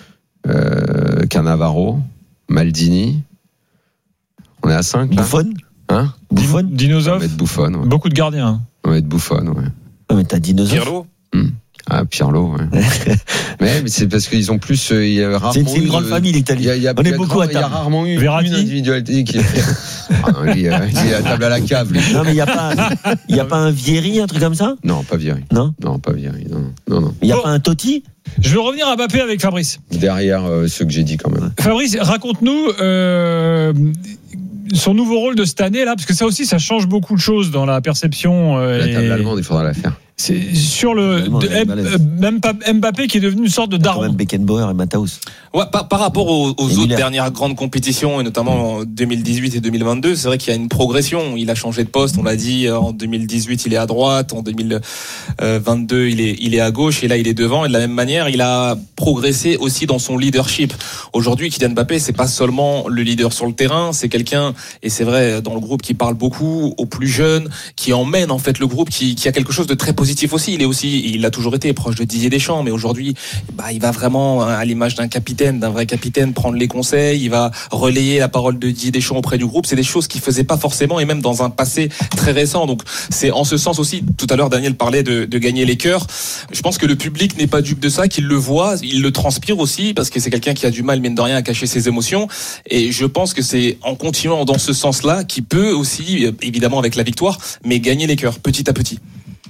euh, Cannavaro, Maldini. On est à cinq là. Buffon. Hein Buffon. Dinosaure. On va mettre Buffon. Ouais. Beaucoup de gardiens. On va mettre Buffon, ouais. Non, mais t'as Dinosaure. Pirlo. Hum. Ah, Pirlo, ouais. mais, mais c'est parce qu'ils ont plus. Euh, il y a rarement c'est, c'est une grande de, famille, l'Italie. Il y a, on il y est a beaucoup grand, à table. Il y a rarement eu Verratti. une individualité qui. ah, non, lui, euh, il est à table à la cave. Lui. Non, mais il n'y a pas, il y a pas un Vieri, un truc comme ça. Non, pas Vieri. Non, non, pas Vieri. Non, non, non. Il n'y a bon. pas un Totti. Je veux revenir à Mbappé avec Fabrice. Derrière euh, ceux que j'ai dit quand même. Fabrice, raconte-nous. Euh, son nouveau rôle de cette année là, parce que ça aussi, ça change beaucoup de choses dans la perception. Euh, la table et... allemande, il faudra la faire. C'est sur le de, même Mbappé qui est devenu une sorte de daron. Même Beckenbauer et Matthaus. Ouais, par, par rapport aux, aux autres dernières grandes compétitions et notamment en deux mille dix-huit et deux mille vingt-deux, c'est vrai qu'il y a une progression. Il a changé de poste, on l'a dit. En deux mille dix-huit, il est à droite. En deux mille vingt-deux, il est il est à gauche et là il est devant. Et de la même manière, il a progressé aussi dans son leadership. Aujourd'hui, Kylian Mbappé, c'est pas seulement le leader sur le terrain, c'est quelqu'un, et c'est vrai dans le groupe, qui parle beaucoup aux plus jeunes, qui emmène en fait le groupe, qui, qui a quelque chose de très positif positif aussi. Il est aussi, il a toujours été proche de Didier Deschamps, mais aujourd'hui, bah, il va vraiment, à l'image d'un capitaine, d'un vrai capitaine, prendre les conseils. Il va relayer la parole de Didier Deschamps auprès du groupe. C'est des choses qu'il faisait pas forcément, et même dans un passé très récent. Donc, c'est en ce sens aussi. Tout à l'heure, Daniel parlait de, de gagner les cœurs. Je pense que le public n'est pas dupe de ça, qu'il le voit, il le transpire aussi, parce que c'est quelqu'un qui a du mal, mine de rien, à cacher ses émotions. Et je pense que c'est en continuant dans ce sens-là qu'il peut aussi, évidemment avec la victoire, mais gagner les cœurs petit à petit.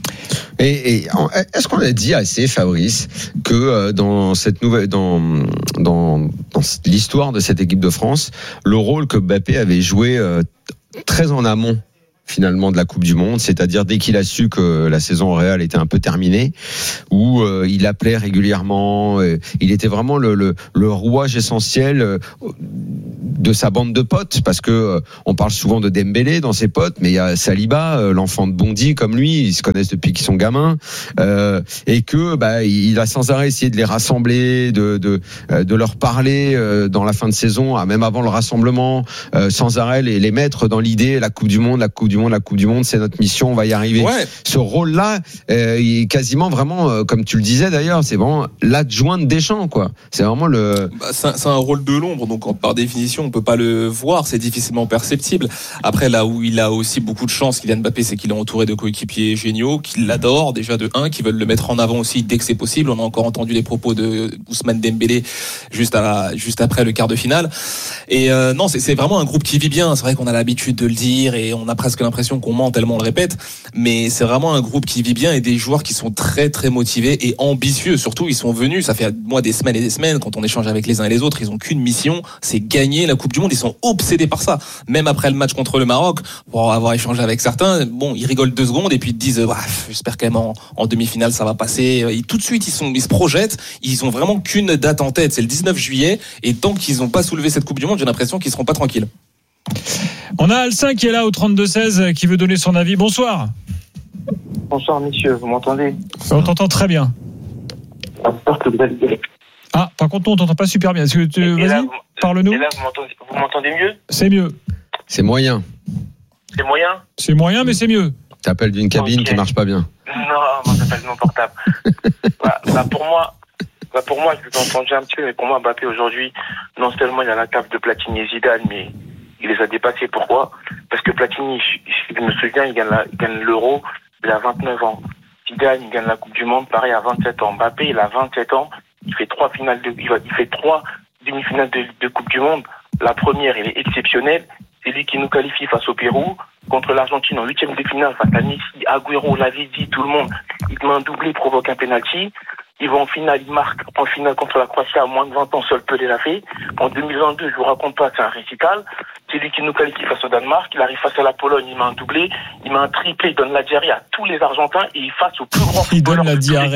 Et, et est-ce qu'on a dit assez, Fabrice, que euh, dans cette nouvelle, dans, dans dans l'histoire de cette équipe de France, le rôle que Mbappé avait joué euh, très en amont finalement de la Coupe du Monde, c'est-à-dire dès qu'il a su que la saison au Real était un peu terminée, où euh, il appelait régulièrement, euh, il était vraiment le, le, le rouage essentiel euh, de sa bande de potes, parce que euh, on parle souvent de Dembélé dans ses potes, mais il y a Saliba, euh, l'enfant de Bondy comme lui, ils se connaissent depuis qu'ils sont gamins, euh, et que bah il a sans arrêt essayé de les rassembler, de de euh, de leur parler euh, dans la fin de saison, même avant le rassemblement, euh, sans arrêt les, les mettre dans l'idée la Coupe du Monde, la Coupe du Monde, la Coupe du Monde, c'est notre mission, on va y arriver. Ouais. Ce rôle-là, euh, il est quasiment vraiment, euh, comme tu le disais d'ailleurs, c'est vraiment l'adjoint de Deschamps, quoi. C'est vraiment le. Bah, c'est, un, c'est un rôle de l'ombre, donc par définition, on peut pas le voir, c'est difficilement perceptible. Après, là où il a aussi beaucoup de chance, Kylian Mbappé, c'est qu'il est entouré de coéquipiers géniaux, qui l'adorent déjà de un, qui veulent le mettre en avant aussi dès que c'est possible. On a encore entendu les propos de Ousmane Dembélé juste à la, juste après le quart de finale. Et euh, non, c'est, c'est vraiment un groupe qui vit bien. C'est vrai qu'on a l'habitude de le dire et on a presque l'impression qu'on ment tellement on le répète, mais c'est vraiment un groupe qui vit bien et des joueurs qui sont très très motivés et ambitieux. Surtout, ils sont venus, ça fait moi des semaines et des semaines, quand on échange avec les uns et les autres, ils ont qu'une mission, c'est gagner la Coupe du Monde. Ils sont obsédés par ça. Même après le match contre le Maroc, pour avoir échangé avec certains, bon, ils rigolent deux secondes et puis ils disent, bah, j'espère quand même en, en demi-finale ça va passer. Et tout de suite, ils sont, ils se projettent. Ils ont vraiment qu'une date en tête, c'est le dix-neuf juillet. Et tant qu'ils n'ont pas soulevé cette Coupe du Monde, j'ai l'impression qu'ils seront pas tranquilles. On a Alcin qui est là au trente-deux seize qui veut donner son avis. Bonsoir. Bonsoir messieurs, vous m'entendez ? On t'entend très bien. Ah, par contre, nous, on t'entend pas super bien. Est-ce que tu... Vas-y, là, parle-nous. Et là, vous m'entendez, vous m'entendez mieux ? C'est mieux. C'est moyen. C'est moyen ? C'est moyen, mais c'est mieux. T'appelles d'une cabine okay. qui marche pas bien. Non, moi j'appelle mon portable. bah, bah, pour moi, bah, pour moi, je vous ai entendu un petit peu, mais pour moi, Mbappé aujourd'hui, non seulement il a la table de Platini et Zidane, mais il les a dépassés. Pourquoi ? Parce que Platini, je me souviens, il gagne, la, il gagne l'Euro, il a vingt-neuf ans. Zidane, il gagne la Coupe du Monde, pareil, à vingt-sept ans. Mbappé, il a vingt-sept ans. Il fait trois finales de, il, va, il fait trois demi-finales de, de Coupe du Monde. La première, elle est exceptionnelle. C'est lui qui nous qualifie face au Pérou. Contre l'Argentine, en huitième de finale, face à Messi, Agüero, Lavezzi, tout le monde. Il met un doublé, provoque un penalty. Ils vont en finale, ils marquent en finale contre la Croatie à moins de vingt ans, seul Pelé l'a fait. En deux mille vingt-deux, je vous raconte pas, c'est un récital. C'est lui qui nous qualifie face au Danemark. Il arrive face à la Pologne, il met un doublé, il met un triplé, il donne la diarrhée à tous les Argentins et il face au plus grand footballeur. Il donne la diarrhée.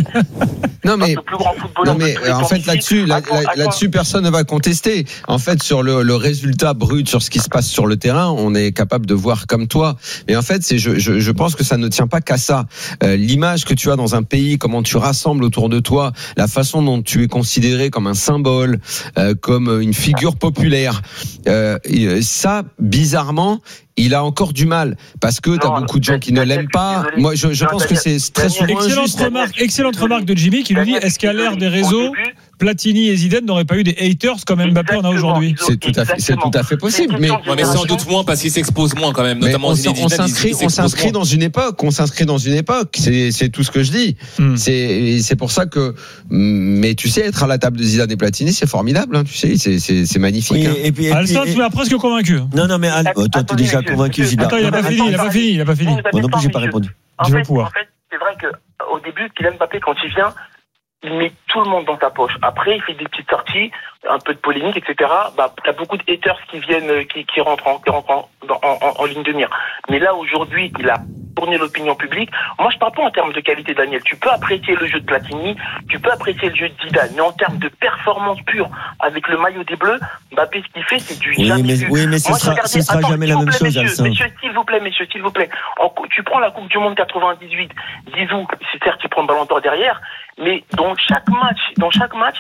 Non mais, non mais en fait là-dessus, là, là, là-dessus personne ne va contester. En fait sur le, le résultat brut, sur ce qui se passe sur le terrain, on est capable de voir comme toi. Mais en fait, c'est je, je, je pense que ça ne tient pas qu'à ça. Euh, l'image que tu as dans un pays, comment tu rassembles autour de toi, la façon dont tu es considéré comme un symbole, euh, comme une figure populaire. Euh, ça, bizarrement, il a encore du mal parce que tu as beaucoup de gens qui ne l'aiment pas. Moi, je, je pense que c'est très souvent excellente injuste. remarque, excellente remarque de Jimmy qui lui dit est-ce qu'à l'ère des réseaux, Platini et Zidane n'auraient pas eu des haters comme Mbappé en a aujourd'hui? C'est tout à fait, c'est tout à fait possible. Mais, ouais, mais sans doute moins parce qu'il s'expose moins quand même, notamment on, Zidane, on s'inscrit, on s'inscrit dans une époque. On s'inscrit dans une époque. C'est, c'est tout ce que je dis. Hmm. C'est, c'est pour ça que. Mais tu sais, être à la table de Zidane et Platini, c'est formidable. Hein, tu sais, c'est, c'est, c'est magnifique. Oui, hein. Et puis, Alstin, tu m'as presque convaincu. Non, non, mais Al... oh, toi, t'es déjà convaincu. Attends, il n'a pas fini. Il n'a pas fini. Il n'a pas fini. Moi non plus, j'ai pas répondu. En fait, en fait, c'est vrai que au début, Kylian Mbappé, quand il vient, il met tout le monde dans sa poche. Après, il fait des petites sorties, un peu de polémique, et cetera. Bah, t'as beaucoup de haters qui viennent, qui, qui rentrent, en, qui rentrent en, en, en, en ligne de mire. Mais là, aujourd'hui, il a tourné l'opinion publique. Moi, je parle pas en termes de qualité, Daniel. Tu peux apprécier le jeu de Platini, tu peux apprécier le jeu de Zidane, mais en termes de performance pure, avec le maillot des Bleus, Mbappé, ce qu'il fait, c'est du oui, jamais mais, vu. Oui, mais ce Moi, sera, regardais, ce sera attends, jamais la même plaît, chose, messieurs, messieurs, s'il vous plaît, messieurs, s'il vous plaît. En, tu prends la Coupe du Monde quatre-vingt-dix-huit, Zizou, c'est certes, il prend le ballon d'or derrière, mais dans chaque match, dans chaque match,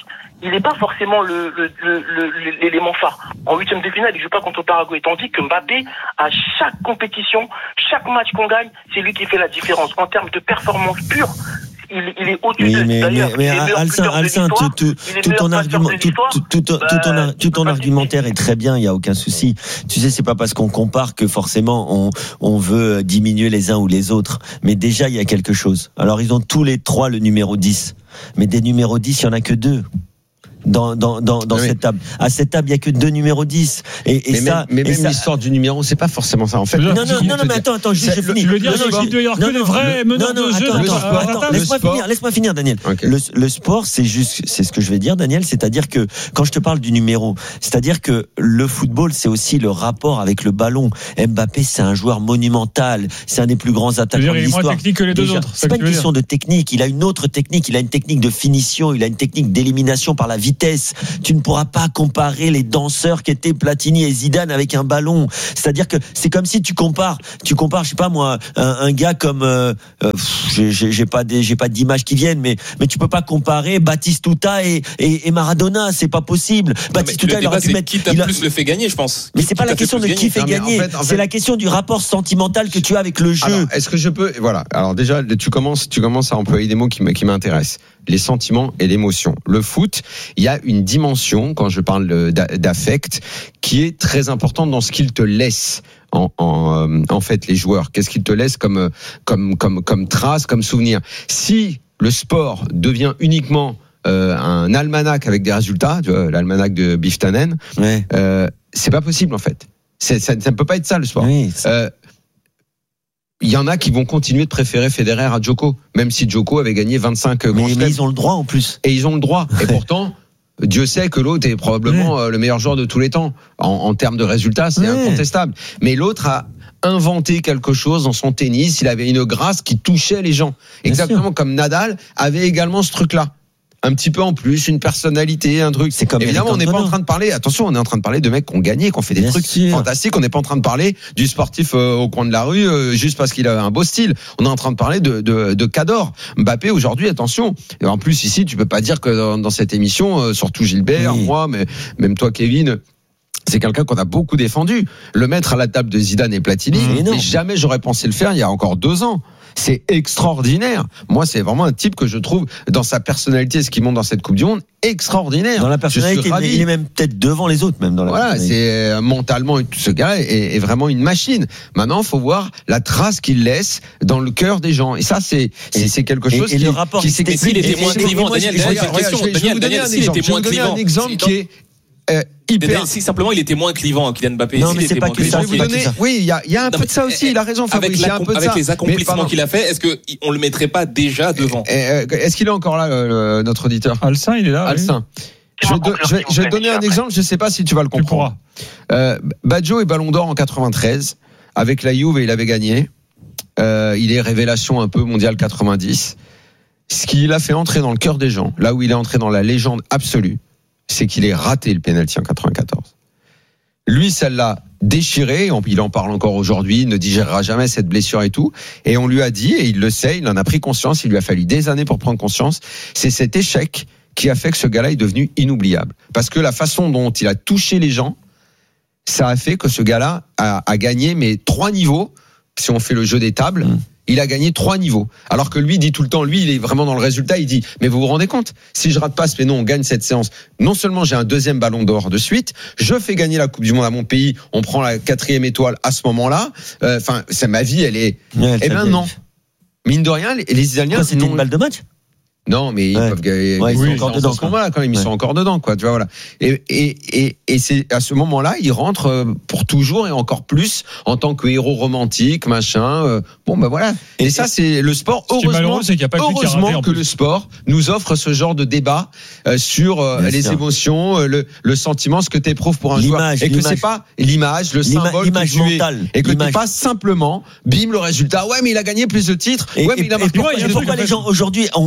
il n'est pas forcément le, le, le, le, l'élément phare. En huitième de finale, il joue pas contre le Paraguay. Tandis que Mbappé, à chaque compétition, chaque match qu'on gagne, c'est lui qui fait la différence. En termes de performance pure, il, il est au-dessus oui, de mais, d'ailleurs. mais, mais Alcin, Alcin, tout, tout, tout ton argument, tout, tout, tout, tout, bah, ton, tout ton argumentaire est très bien, il y a aucun souci. Tu sais, c'est pas parce qu'on compare que forcément on, on veut diminuer les uns ou les autres. Mais déjà, il y a quelque chose. Alors, ils ont tous les trois le numéro dix. Mais des numéros dix, il y en a que deux. Dans, dans, dans, dans oui. cette table. À cette table, il n'y a que deux numéros dix. Et, et mais ça, même, mais et même ça... l'histoire du numéro, c'est pas forcément ça. En fait, non, non, non, non, mais attends, attends, juste, je finis. Je veux dire, il doit y avoir que les vrais meneurs de jeu. Laisse-moi finir, laisse-moi finir, Daniel. Okay. Le, le sport, c'est juste, c'est ce que je vais dire, Daniel, c'est-à-dire que, quand je te parle du numéro, c'est-à-dire que le football, c'est aussi le rapport avec le ballon. Mbappé, c'est un joueur monumental. C'est un des plus grands attaquants de l'histoire. Il est moins technique que les deux Déjà, autres. C'est pas une question de technique. Il a une autre technique. Il a une technique de finition. Il a une technique d'élimination par la vitesse. Tu ne pourras pas comparer les danseurs qui étaient Platini et Zidane avec un ballon. C'est-à-dire que c'est comme si tu compares, tu compares, je sais pas moi, un, un gars comme, euh, euh, j'ai, j'ai pas des, j'ai pas d'images qui viennent, mais mais tu peux pas comparer Batistuta et, et, et Maradona, c'est pas possible. Batistuta, il aurait pu mettre. Qui t'a plus le fait gagner, je pense. Mais c'est pas la question de qui fait gagner. En fait, en fait, c'est la question du rapport sentimental que tu as avec le jeu. Alors, est-ce que je peux, voilà. Alors déjà, tu commences, tu commences à employer des mots qui m'intéressent. Les sentiments et l'émotion. Le foot, il y a une dimension, quand je parle d'affect, qui est très importante dans ce qu'il te laisse. En, en, en fait, les joueurs, qu'est-ce qu'ils te laissent comme, comme, comme, comme trace, comme souvenir. Si le sport devient uniquement euh, un almanach avec des résultats, tu vois, l'almanach de Biftanen, ouais. euh, c'est pas possible en fait. C'est, ça ne peut pas être ça le sport. Oui, euh, il y en a qui vont continuer de préférer Federer à Djoko, même si Djoko avait gagné vingt-cinq grands chelems. Mais ils ont le droit en plus. Et ils ont le droit. Et pourtant, Dieu sait que l'autre est probablement ouais. le meilleur joueur de tous les temps. En, en termes de résultats, c'est ouais. incontestable. Mais l'autre a inventé quelque chose dans son tennis. Il avait une grâce qui touchait les gens. Bien Exactement sûr. Comme Nadal avait également ce truc-là. Un petit peu en plus, une personnalité, un truc. C'est comme évidemment, on n'est pas en train de parler. Attention, on est en train de parler de mecs qui ont gagné, qui ont fait des Bien trucs sûr. fantastiques. On n'est pas en train de parler du sportif euh, au coin de la rue euh, juste parce qu'il a un beau style. On est en train de parler de de, de cador. Mbappé aujourd'hui, attention. Et en plus ici, tu peux pas dire que dans, dans cette émission, euh, surtout Gilbert, oui. moi, mais même toi, Kevin. C'est quelqu'un qu'on a beaucoup défendu. Le mettre à la table de Zidane et Platini, mmh, mais jamais j'aurais pensé le faire il y a encore deux ans. C'est extraordinaire. Moi, c'est vraiment un type que je trouve, dans sa personnalité, ce qui monte dans cette Coupe du Monde, extraordinaire. Dans la personnalité, il est même peut-être devant les autres, même dans la Voilà, c'est mentalement, ce gars est, est vraiment une machine. Maintenant, il faut voir la trace qu'il laisse dans le cœur des gens. Et ça, c'est, c'est, c'est quelque chose et, et qui, le rapport qui s'explique. S'il était moins clivant, Daniel, Daniel, je vais vous donner un exemple. Je vais vous donner un exemple qui est Euh, hyper... Si simplement il était moins clivant, Kylian Mbappé. Non, mais c'est pas que ça. Vous donner... Oui, il y a, y a un non, peu de ça aussi. Il a raison, Fabrice. Avec, il y a un peu de avec ça. les accomplissements qu'il a fait, est-ce que on le mettrait pas déjà devant? Est-ce qu'il est encore là, le, le, notre auditeur? Alcin, il est là. Alcin. Oui. Je vais, do, je vais, je vais te donner un exemple. Je sais pas si tu vas le comprendre. Euh, Baggio est Ballon d'Or en quatre-vingt-treize. Avec la Juve, il avait gagné. Euh, il est révélation un peu mondial quatre-vingt-dix. Ce qui l'a fait entrer dans le cœur des gens, là où il est entré dans la légende absolue, c'est qu'il ait raté le pénalty en quatre-vingt-quatorze. Lui, ça l'a déchiré, il en parle encore aujourd'hui, il ne digérera jamais cette blessure et tout, et on lui a dit, et il le sait, il en a pris conscience, il lui a fallu des années pour prendre conscience, c'est cet échec qui a fait que ce gars-là est devenu inoubliable. Parce que la façon dont il a touché les gens, ça a fait que ce gars-là a, a gagné, mais trois niveaux, si on fait le jeu des tables, mmh. Il a gagné trois niveaux. Alors que lui dit tout le temps, lui, il est vraiment dans le résultat, il dit, mais vous vous rendez compte, si je rate pas ce péno, on gagne cette séance. Non seulement j'ai un deuxième ballon d'or de suite, je fais gagner la Coupe du Monde à mon pays, on prend la quatrième étoile à ce moment-là. Enfin, euh, c'est ma vie, elle est. Ouais, eh ben non. Mine de rien, les, les Italiens. Quoi, c'était une balle de match? Non, mais ils ouais. peuvent gagner. Ouais, ils oui, sont encore dedans. À ce moment-là, quand même, ils ouais. sont encore dedans, quoi. Tu vois, voilà. Et, et, et, et c'est à ce moment-là, ils rentrent pour toujours et encore plus en tant que héros romantique, machin. Euh, bon, ben voilà. Et, et ça, c'est le sport. Heureusement, c'est qu'il y a pas heureusement raté, que le sport nous offre ce genre de débat euh, sur euh, les sûr. émotions, euh, le, le sentiment, ce que tu éprouves pour un l'image, joueur, et l'image. que c'est pas l'image, le L'ima, symbole l'image que tu mentale, es, et que l'image. tu pas simplement, bim, le résultat. Ouais, mais il a gagné plus de titres. Et, ouais, mais et, il a marqué. Pourquoi, pourquoi les gens aujourd'hui ont, ont si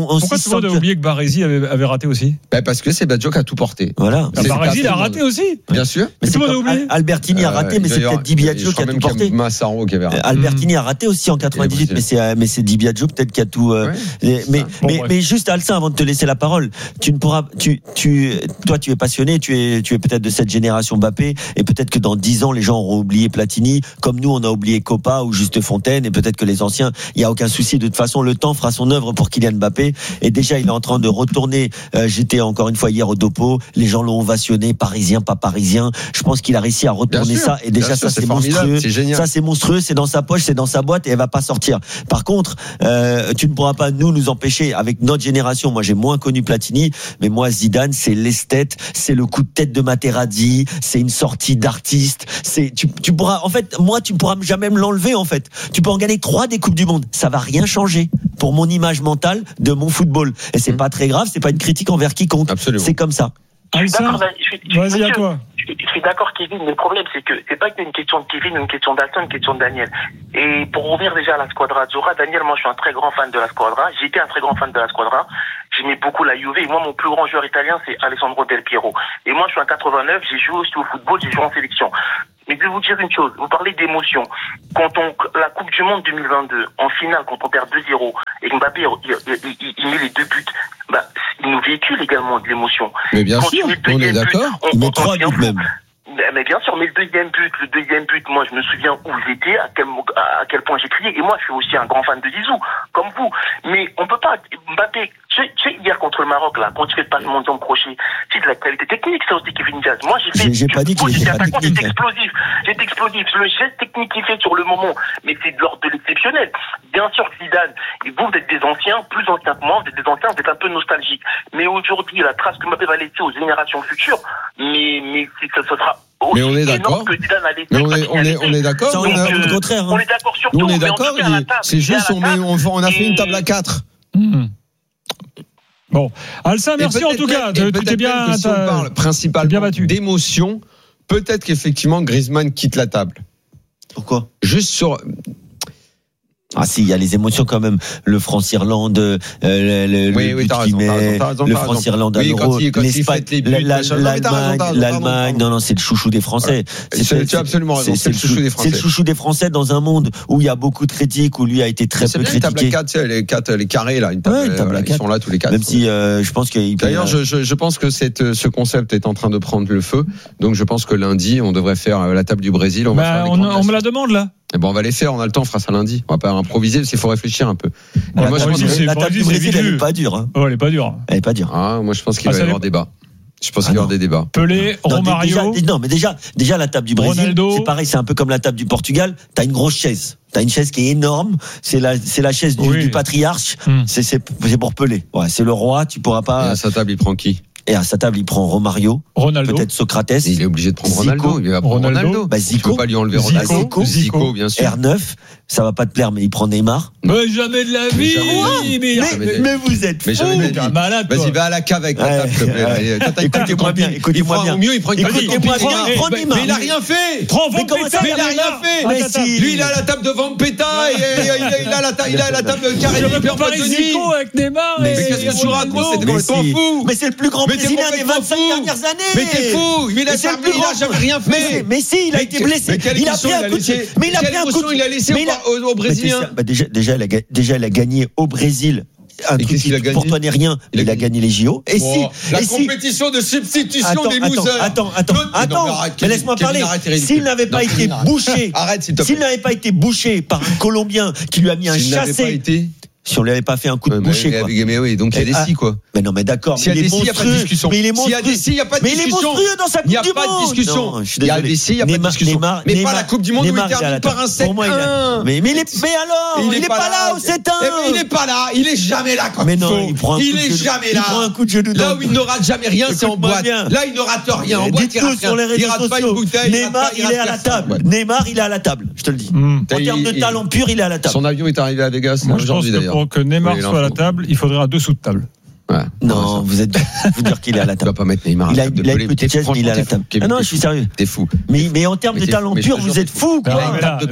monde a oublié que Baresi avait, avait raté aussi. Ben parce que c'est Baggio qui a tout porté. Voilà. Baresi, il a raté aussi. Bien sûr. Mais tout le monde a oublié. Albertini a raté, mais c'est peut-être Di Biagio qui a tout porté. Massaro qui avait raté. Albertini a raté aussi en quatre-vingt-dix-huit, mais c'est mais c'est Di Biagio peut-être qui a tout. Euh, ouais, mais bon, mais, mais juste Alcin, avant de te laisser la parole, tu ne pourras, tu tu toi tu es passionné, tu es tu es peut-être de cette génération Mbappé, et peut-être que dans dix ans les gens auront oublié Platini, comme nous on a oublié Copa ou Juste Fontaine, et peut-être que les anciens, il y a aucun souci. De toute façon, le temps fera son œuvre pour Kylian Mbappé, et déjà il est en train de retourner. Euh, j'étais encore une fois hier au Dopo, les gens l'ont ovationné, parisien, pas parisien. Je pense qu'il a réussi à retourner sûr, ça, et déjà ça sûr, c'est, c'est monstrueux. C'est ça c'est monstrueux, c'est dans sa poche, c'est dans sa boîte, et elle va pas sortir. Par contre, euh, tu ne pourras pas nous nous empêcher avec notre génération. Moi j'ai moins connu Platini, mais moi Zidane c'est l'esthète, c'est le coup de tête de Materazzi, c'est une sortie d'artiste. C'est tu tu pourras en fait moi tu pourras jamais me l'enlever en fait. Tu peux en gagner trois des coupes du monde, ça va rien changer pour mon image mentale de mon football, et c'est mmh. pas très grave, c'est pas une critique envers quiconque. Absolument. C'est comme ça. Je suis d'accord, je suis, je suis, Vas-y à toi. Je, je suis d'accord, Kevin, mais le problème c'est que c'est pas une question de Kevin, une question d'Alton, une question de Daniel. Et pour revenir déjà à la Squadra Azzurra, Daniel, moi je suis un très grand fan de la Squadra, j'étais un très grand fan de la Squadra, j'aimais beaucoup la Juve, et moi mon plus grand joueur italien c'est Alessandro Del Piero. Et moi je suis en quatre-vingt-neuf, j'ai joué aussi au football, j'ai joué en sélection. Mais je vais vous dire une chose, vous parlez d'émotion. Quand on, la Coupe du Monde deux mille vingt-deux, en finale, quand on perd deux zéro, et Mbappé, il, il, il, il met les deux buts, bah, il nous véhicule également de l'émotion. Mais bien quand sûr, on est d'accord. But, on, il met trois buts même. Mais bien sûr, mais le deuxième but, le deuxième but, moi je me souviens où j'étais, à quel, à quel point j'ai crié, et moi je suis aussi un grand fan de Zizou, comme vous. Mais on peut pas, Mbappé, tu sais, hier contre le Maroc, là, quand tu fais le passement de crochet, c'est de la qualité technique, ça aussi, Kevin Diaz. Moi j'ai fait, j'ai, j'ai pas dit qu'il était pas technique. J'étais explosif, j'étais explosif. Le geste technique qu'il fait sur le moment, mais c'est de l'ordre de l'exceptionnel. Bien sûr, Zidane, et vous, vous êtes des anciens, plus anciens que moi, vous êtes des anciens, vous êtes un peu nostalgiques. Mais aujourd'hui, la trace que Mbappé va laisser aux générations futures, mais, mais ça, ça sera mais on est d'accord. Mais on est, on est, on est d'accord. Donc, on, euh, contraire, hein. On est d'accord sur tout. On est d'accord. Table, c'est juste, on, met, on, on a fait une table à quatre. Mmh. Bon, Alcin, merci en tout cas. Tu t'es bien, si on parle principalement d'émotion, peut-être qu'effectivement Griezmann quitte la table. Pourquoi ? Juste sur. Ah si, il y a les émotions quand même. Le France-Irlande, euh, le, oui, le oui, but qu'il met, le France-Irlande à oui, l'Euro, l'Espagne, l'Allemagne, l'Allemagne. Non, non, c'est le chouchou des Français. Ouais. C'est, tu as absolument raison. C'est, c'est, le chouchou des Français. C'est le chouchou des Français dans un monde où il y a beaucoup de critiques, où lui a été très c'est peu bien critiqué. Une table à quatre, tu sais, les quatre, les carrés là, une table, ouais, une table à quatre. Ils sont là tous les quatre. Même si euh, je pense qu'il. D'ailleurs, je, je, je pense que cette, ce concept est en train de prendre le feu. Donc, je pense que lundi, on devrait faire la table du Brésil. On va bah, faire on, on me la demande là. Eh ben on va les faire, on a le temps, on fera ça lundi. On va pas improviser, parce qu'il faut réfléchir un peu. Ouais, moi, je pense que la table du Brésil, elle est pas dure. Hein. Oh, elle est pas dure. Elle est pas dure. Ah, moi je pense qu'il ah, va y avoir débat. Je pense ah, qu'il va y avoir des débats. Pelé, non, Romario. Déjà, non, mais déjà, déjà la table du Brésil, Ronaldo. C'est pareil, c'est un peu comme la table du Portugal. T'as une grosse chaise. T'as une chaise qui est énorme. C'est la, c'est la chaise du, oui. du patriarche. Hmm. C'est, c'est, c'est pour Pelé. Ouais, c'est le roi. Tu pourras pas. Et à sa table, il prend qui? Et à sa table, il prend Romario, Ronaldo, peut-être Socrates. Il est obligé de prendre Ronaldo. Zico. Il va prendre Ronaldo. Ronaldo. Bah, Zico. Tu peux pas lui enlever Ronaldo. Zico, Zico, bien sûr. R neuf, ça va pas te plaire, mais il prend Neymar. Mais jamais de la vie. Mais, mais, mais, mais vous êtes mais jamais de malade. Vas-y, va à la cave avec ta table. Écoutez-moi bien, écoutez-moi bien. Mieux, il prend une Écoutez-moi bien, il prend Neymar. Mais il a rien fait. Prends Vampeta. Mais il a rien fait. Lui, il a la table de Vampeta et il a la table de Karim. Je peux pas Zico avec Neymar. Mais qu'est-ce que tu racontes? C'est complètement fou. Mais c'est le plus grand Brésilien des vingt-cinq dernières années. Mais t'es fou. Mais il a jamais rien fait. Mais si, il a été blessé. Il a pris un coup de mais il a pris un coup de il a laissé aux Brésiliens. Déjà, déjà, elle a, déjà, elle a gagné au Brésil. Un truc qui, pour toi n'est rien, il, il a gagné les J O. Et bon, si la et compétition si, de substitution attends, des losers. Attends, attends, attends, attends. Mais, mais laisse-moi parler. S'il n'avait pas été bouché, arrête, s'il te plaît. S'il n'avait pas été bouché par un Colombien qui lui a mis un chassé. Si on lui avait pas fait un coup de boucher, mais, quoi. Mais oui, donc il y a des si, quoi. Mais non, mais d'accord. S'il y a des si, il n'y a pas de discussion. Mais il est monstrueux. S'il y a des si, il n'y a pas de discussion. Mais il est monstrueux dans sa Coupe du Monde. Il n'y a pas de discussion. Il y a des si, il n'y a pas de discussion. Mais pas la Coupe du Monde où il termine par un sept un. Mais mais alors, il n'est pas là au sept un. Il n'est pas là. Il est jamais là quand il faut. Il est jamais là. Il prend un coup de genou. Là où il ne rate jamais rien, c'est en boîte. Là, il ne rate rien. En boîte, il rate rien. Il rate pas une bouteille. Neymar, il est à la table. Neymar, il est à la table. Je te le dis. En termes de talent pur, il est à la table. Son avion est arrivé à Vegas aujourd'hui d'ailleurs. Pour que Neymar soit à la table, il faudrait un dessous de table. Ouais. Non, vous êtes, vous dire qu'il est à la table. Tu vas pas mettre Neymar. Il a, il a une petite chaise, mais il est à la table. Ah non, je suis sérieux. T'es fou. Mais, mais en termes de talent pur, vous êtes fou, quoi.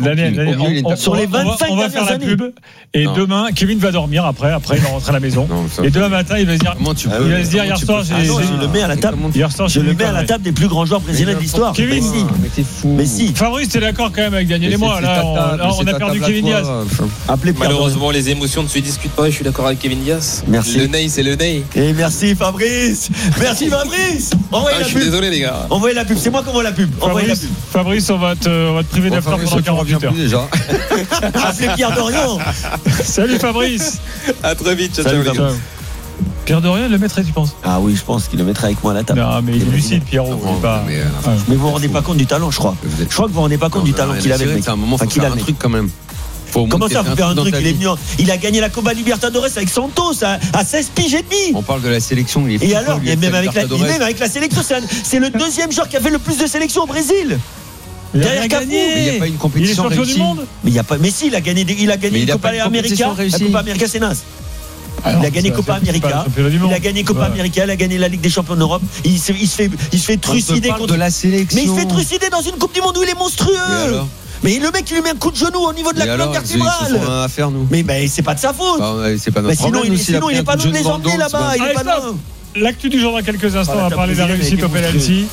Sur les vingt-cinq dernières années. Pub, et non. Demain, Kevin va dormir après. Après, il va rentrer à la maison. Non, et demain matin, il va se dire. Tu il va se dire hier soir, j'ai. Je le mets à la table. Hier soir, je le mets à la table des plus grands joueurs brésiliens de l'histoire. Kevin, mais t'es fou. Mais si. Fabrice, t'es d'accord quand même avec Daniel et moi. Là, on a perdu Kevin Diaz. Malheureusement, les émotions ne se discutent pas. Je suis d'accord avec Kevin Diaz. Merci. Le nez, c'est le nez. Et merci Fabrice. Merci Fabrice. Envoyez la pub. Je suis désolé les gars. Envoyez la pub. C'est moi qui envoie la pub. Envoyez la pub. Fabrice, on va te priver d'after pendant quarante-huit heures. Déjà. Appelez Pierre Dorian. Salut Fabrice. À très vite. Ciao, Salut, ciao. Pierre Dorian le mettrait, tu penses? Ah oui, je pense qu'il le mettrait avec moi à la table. Non, mais il est lucide, Pierrot. Non, pas... mais, euh, ah. mais vous vous rendez pas compte du talent, je crois. Je crois que vous vous rendez pas compte non, du non, talent qu'il avait. C'est un moment, faut qu'il faire a un truc quand même. Faut Comment ça, faut faire un truc? Il est venu, il a gagné la Copa Libertadores avec Santos à, à seize piges et demi. On parle de la sélection. Il est et alors, et même, avec la, même avec la sélection, c'est, un, c'est le deuxième joueur qui a fait le plus de sélections au Brésil. Il derrière Cafou. Mais il n'y a pas une compétition il est champion du monde. Mais il y a pas. Mais si, il a gagné. Il a gagné la Copa América. La Copa América, c'est naze. Alors, il a gagné Copa América. Il a gagné Copa América. Il a gagné la Ligue des Champions d'Europe. Il se, il se fait, il se fait trucider contre de la sélection. Mais il se fait trucider dans une Coupe du Monde où il est monstrueux. Mais le mec, il lui met un coup de genou au niveau de la colonne vertébrale. À faire, nous. Mais ben, c'est pas de sa faute. Bah, c'est pas notre mais sinon, problème, il, sinon il est pas loin de les emmener là-bas. Il est pas loin. L'actu du jour dans quelques instants, on va parler de la réussite au penalty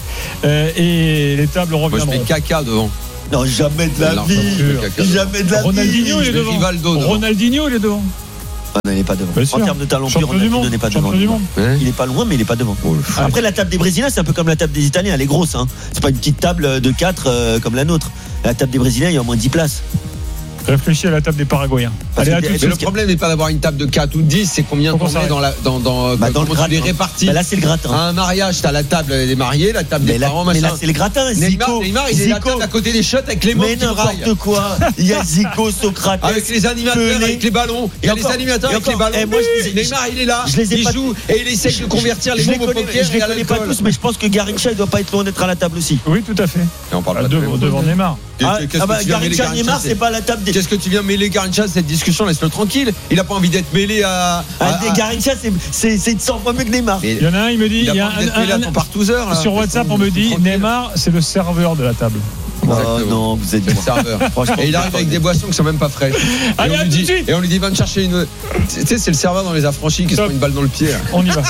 et les tables reviendront. Moi, je mets caca devant. Non, jamais de la vie. Jamais de la vie. Ronaldinho, il est devant. Ronaldinho, il est devant. Ah non, il n'est pas devant. En termes de talent pur, Ronaldinho n'est pas devant. Ouais. Il n'est pas loin, mais il n'est pas devant. Oh, après, la table des Brésiliens, c'est un peu comme la table des Italiens. Elle est grosse. Hein. C'est pas une petite table de quatre euh, comme la nôtre. La table des Brésiliens, il y a au moins dix places. Réfléchis à la table des Paraguayens. Allez, mais le problème n'est pas d'avoir une table de quatre ou de dix, c'est combien on met dans la dans dans, bah, dans le gratin. Les répartis. Bah là c'est le gratin. À un mariage, t'as la table des mariés, la table mais des là, parents, mais machin. là c'est le gratin. Neymar, Zico, Neymar, il est Zico. la table à côté des shots avec les mots qui braillent. N'importe quoi. Il y a Zico, Socrates, avec les animateurs, Pelé. Avec les ballons. Il y a les animateurs avec les ballons. Moi, Neymar, il est là. Il joue et il essaie de convertir les mots au poker. Je les connais pas tous, mais je pense que Garrincha il doit pas être loin d'être à la table aussi. Oui, tout à fait. Et on parle devant Neymar. Ah bah Garrincha, Neymar, c'est pas la table des. Qu'est-ce que tu viens mêler Garrincha cette discussion? Laisse-le tranquille. Il a pas envie d'être mêlé à. Garrincha, c'est c'est cent fois mieux que Neymar. Il y en a un, il me dit, il y a un partouzeur. Sur WhatsApp, on me dit Neymar, c'est le serveur de la table. Oh non, vous êtes le serveur. Et il arrive avec des boissons qui sont même pas fraîches. Allez, et, on lui dit, et on lui dit va me chercher une. Tu sais, c'est le serveur dans les affranchis qui se prend une balle dans le pied. On y va.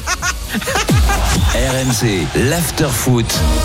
R M C, l'after foot.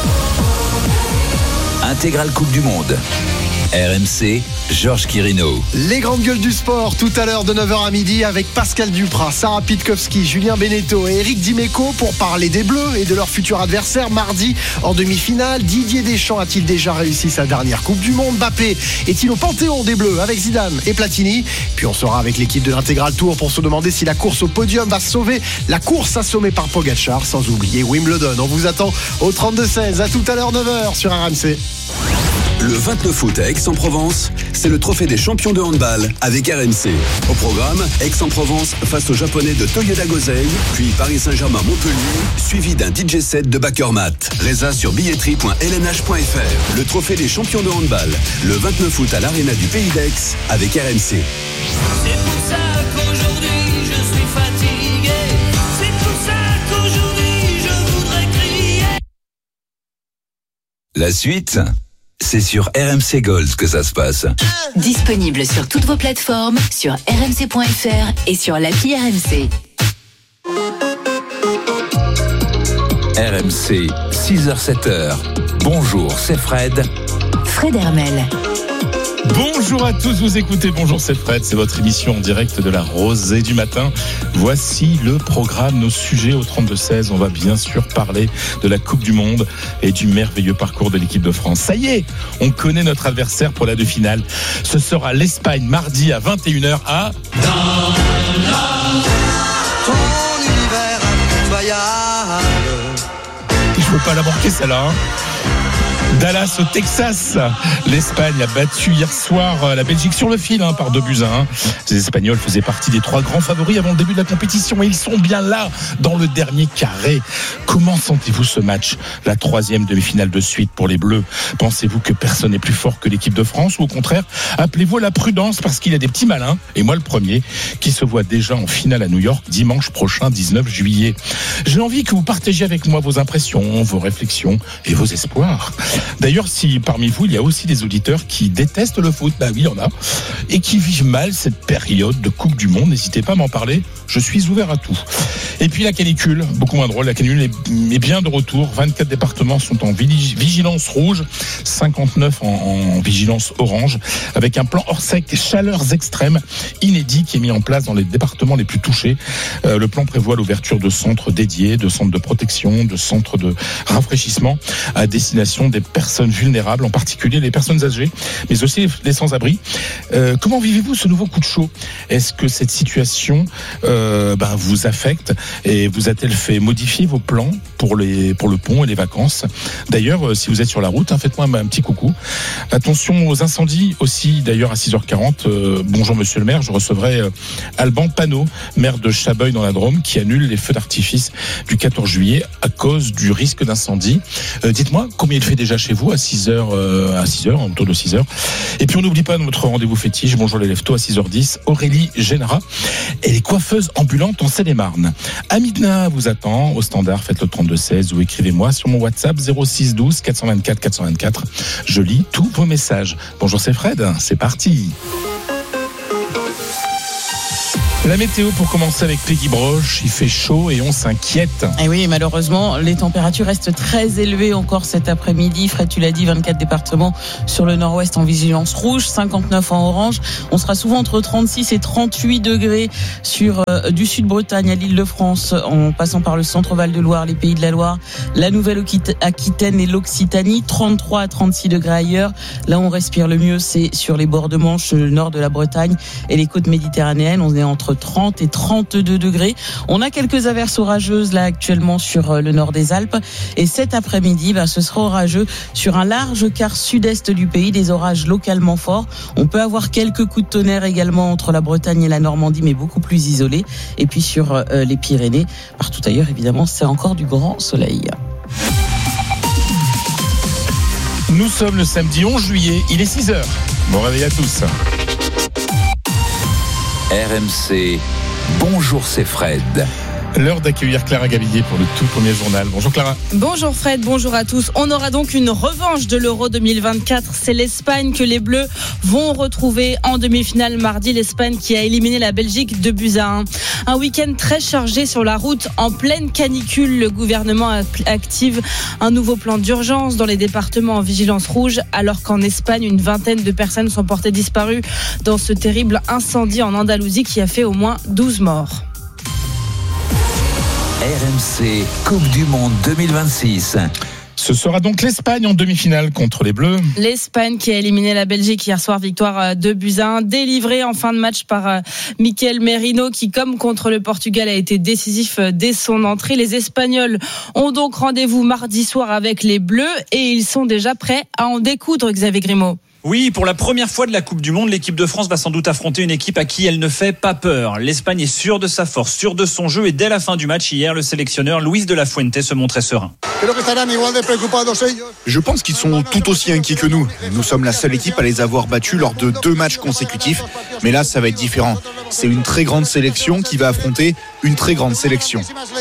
Intégrale Coupe du Monde. R M C, Georges Quirino. Les grandes gueules du sport, tout à l'heure de neuf heures à midi avec Pascal Duprat, Sarah Pitkowski, Julien Beneteau et Eric Dimeco pour parler des Bleus et de leur futur adversaire mardi en demi-finale. Didier Deschamps a-t-il déjà réussi sa dernière Coupe du Monde? Mbappé est-il au panthéon des Bleus avec Zidane et Platini? Puis on sera avec l'équipe de l'Intégral Tour pour se demander si la course au podium va sauver la course assommée par Pogacar, sans oublier Wimbledon. On vous attend au trente-deux seize. À tout à l'heure neuf heures sur R M C. Le vingt-neuf août à Aix-en-Provence, c'est le trophée des champions de handball avec R M C. Au programme, Aix-en-Provence face aux Japonais de Toyoda Gosei, puis Paris Saint-Germain-Montpellier, suivi d'un D J set de Bakermat. Résa sur billetterie point l n h point f r. Le trophée des champions de handball, le vingt-neuf août à l'Arena du Pays d'Aix avec R M C. C'est pour ça qu'aujourd'hui je suis fatigué. C'est pour ça qu'aujourd'hui je voudrais crier. La suite, c'est sur R M C Gold que ça se passe. Disponible sur toutes vos plateformes, sur r m c point f r et sur l'appli R M C. R M C, six heures sept heures. Bonjour, c'est Fred. Fred Hermel. Bonjour à tous, vous écoutez Bonjour c'est Fred, c'est votre émission en direct de la Rosée du matin. Voici le programme, nos sujets au trente-deux seize. On va bien sûr parler de la Coupe du Monde et du merveilleux parcours de l'équipe de France. Ça y est, on connaît notre adversaire pour la deux-finale. Ce sera l'Espagne mardi à vingt et une heures à... Dans ton univers incroyable. Je veux pas la manquer celle-là. Hein. Dallas au Texas. L'Espagne a battu hier soir la Belgique sur le fil hein, par deux buts à un. Les Espagnols faisaient partie des trois grands favoris avant le début de la compétition et ils sont bien là dans le dernier carré. Comment sentez-vous ce match? La troisième demi-finale de suite pour les Bleus. Pensez-vous que personne n'est plus fort que l'équipe de France ou au contraire, appelez-vous à la prudence parce qu'il y a des petits malins, et moi le premier, qui se voit déjà en finale à New York dimanche prochain, dix-neuf juillet. J'ai envie que vous partagiez avec moi vos impressions, vos réflexions et vos espoirs. D'ailleurs, si parmi vous, il y a aussi des auditeurs qui détestent le foot, bah oui, il y en a, et qui vivent mal cette période de Coupe du Monde, n'hésitez pas à m'en parler, je suis ouvert à tout. Et puis la canicule, beaucoup moins drôle, la canicule est, est bien de retour, vingt-quatre départements sont en vigilance rouge, cinquante-neuf en, en vigilance orange, avec un plan hors sec chaleurs extrêmes inédit qui est mis en place dans les départements les plus touchés. Euh, le plan prévoit l'ouverture de centres dédiés, de centres de protection, de centres de rafraîchissement à destination des personnes vulnérables, en particulier les personnes âgées, mais aussi les sans-abri. Euh, comment vivez-vous ce nouveau coup de chaud? Est-ce que cette situation euh, bah, vous affecte et vous a-t-elle fait modifier vos plans pour, les, pour le pont et les vacances? D'ailleurs, euh, si vous êtes sur la route, hein, faites-moi un, un petit coucou. Attention aux incendies aussi, d'ailleurs à six heures quarante. Euh, bonjour monsieur le maire, je recevrai euh, Alban Panot, maire de Chabeuil dans la Drôme, qui annule les feux d'artifice du quatorze juillet à cause du risque d'incendie. Euh, dites-moi, combien il fait déjà chez vous à six heures, euh, à six heures, autour de six heures. Et puis on n'oublie pas notre rendez-vous fétiche, bonjour les leftos à six heures dix, Aurélie Génera, elle est coiffeuse ambulante en Seine-et-Marne. Amina vous attend au standard, faites le trente-deux seize ou écrivez-moi sur mon WhatsApp zéro six douze quatre cent vingt-quatre quatre cent vingt-quatre. Je lis tous vos messages. Bonjour, c'est Fred, c'est parti. La météo pour commencer avec Peggy Broche, il fait chaud et on s'inquiète. Et oui, malheureusement, les températures restent très élevées encore cet après-midi. Fred, tu l'as dit, vingt-quatre départements sur le nord-ouest en vigilance rouge, cinquante-neuf en orange. On sera souvent entre trente-six et trente-huit degrés sur euh, du sud-Bretagne à l'Île-de-France, en passant par le centre Val-de-Loire, les Pays de la Loire, la Nouvelle-Aquitaine et l'Occitanie, trente-trois à trente-six degrés ailleurs. Là, on respire le mieux, c'est sur les bords de Manche, le nord de la Bretagne et les côtes méditerranéennes. On est entre trente et trente-deux degrés. On a quelques averses orageuses là actuellement sur le nord des Alpes. Et cet après-midi, bah, ce sera orageux sur un large quart sud-est du pays, des orages localement forts. On peut avoir quelques coups de tonnerre également entre la Bretagne et la Normandie, mais beaucoup plus isolés. Et puis sur euh, les Pyrénées, partout ailleurs, évidemment, c'est encore du grand soleil. Nous sommes le samedi onze juillet, il est six heures. Bon réveil à tous. R M C, bonjour, c'est Fred. L'heure d'accueillir Clara Gabillier pour le tout premier journal. Bonjour Clara. Bonjour Fred, bonjour à tous. On aura donc une revanche de l'Euro deux mille vingt-quatre. C'est l'Espagne que les Bleus vont retrouver en demi-finale mardi. L'Espagne qui a éliminé la Belgique deux buts à un. Un week-end très chargé sur la route. En pleine canicule, le gouvernement active un nouveau plan d'urgence dans les départements en vigilance rouge, alors qu'en Espagne, une vingtaine de personnes sont portées disparues dans ce terrible incendie en Andalousie qui a fait au moins douze morts. R M C, Coupe du Monde deux mille vingt-six. Ce sera donc l'Espagne en demi-finale contre les Bleus. L'Espagne qui a éliminé la Belgique hier soir, victoire deux buts à un, délivrée en fin de match par Mikel Merino qui, comme contre le Portugal, a été décisif dès son entrée. Les Espagnols ont donc rendez-vous mardi soir avec les Bleus et ils sont déjà prêts à en découdre, Xavier Grimaud. Oui, pour la première fois de la Coupe du Monde, l'équipe de France va sans doute affronter une équipe à qui elle ne fait pas peur. L'Espagne est sûre de sa force, sûre de son jeu et dès la fin du match hier, le sélectionneur Luis de la Fuente se montrait serein. Je pense qu'ils sont tout aussi inquiets que nous. Nous sommes la seule équipe à les avoir battus lors de deux matchs consécutifs. Mais là, ça va être différent. C'est une très grande sélection qui va affronter une très grande sélection.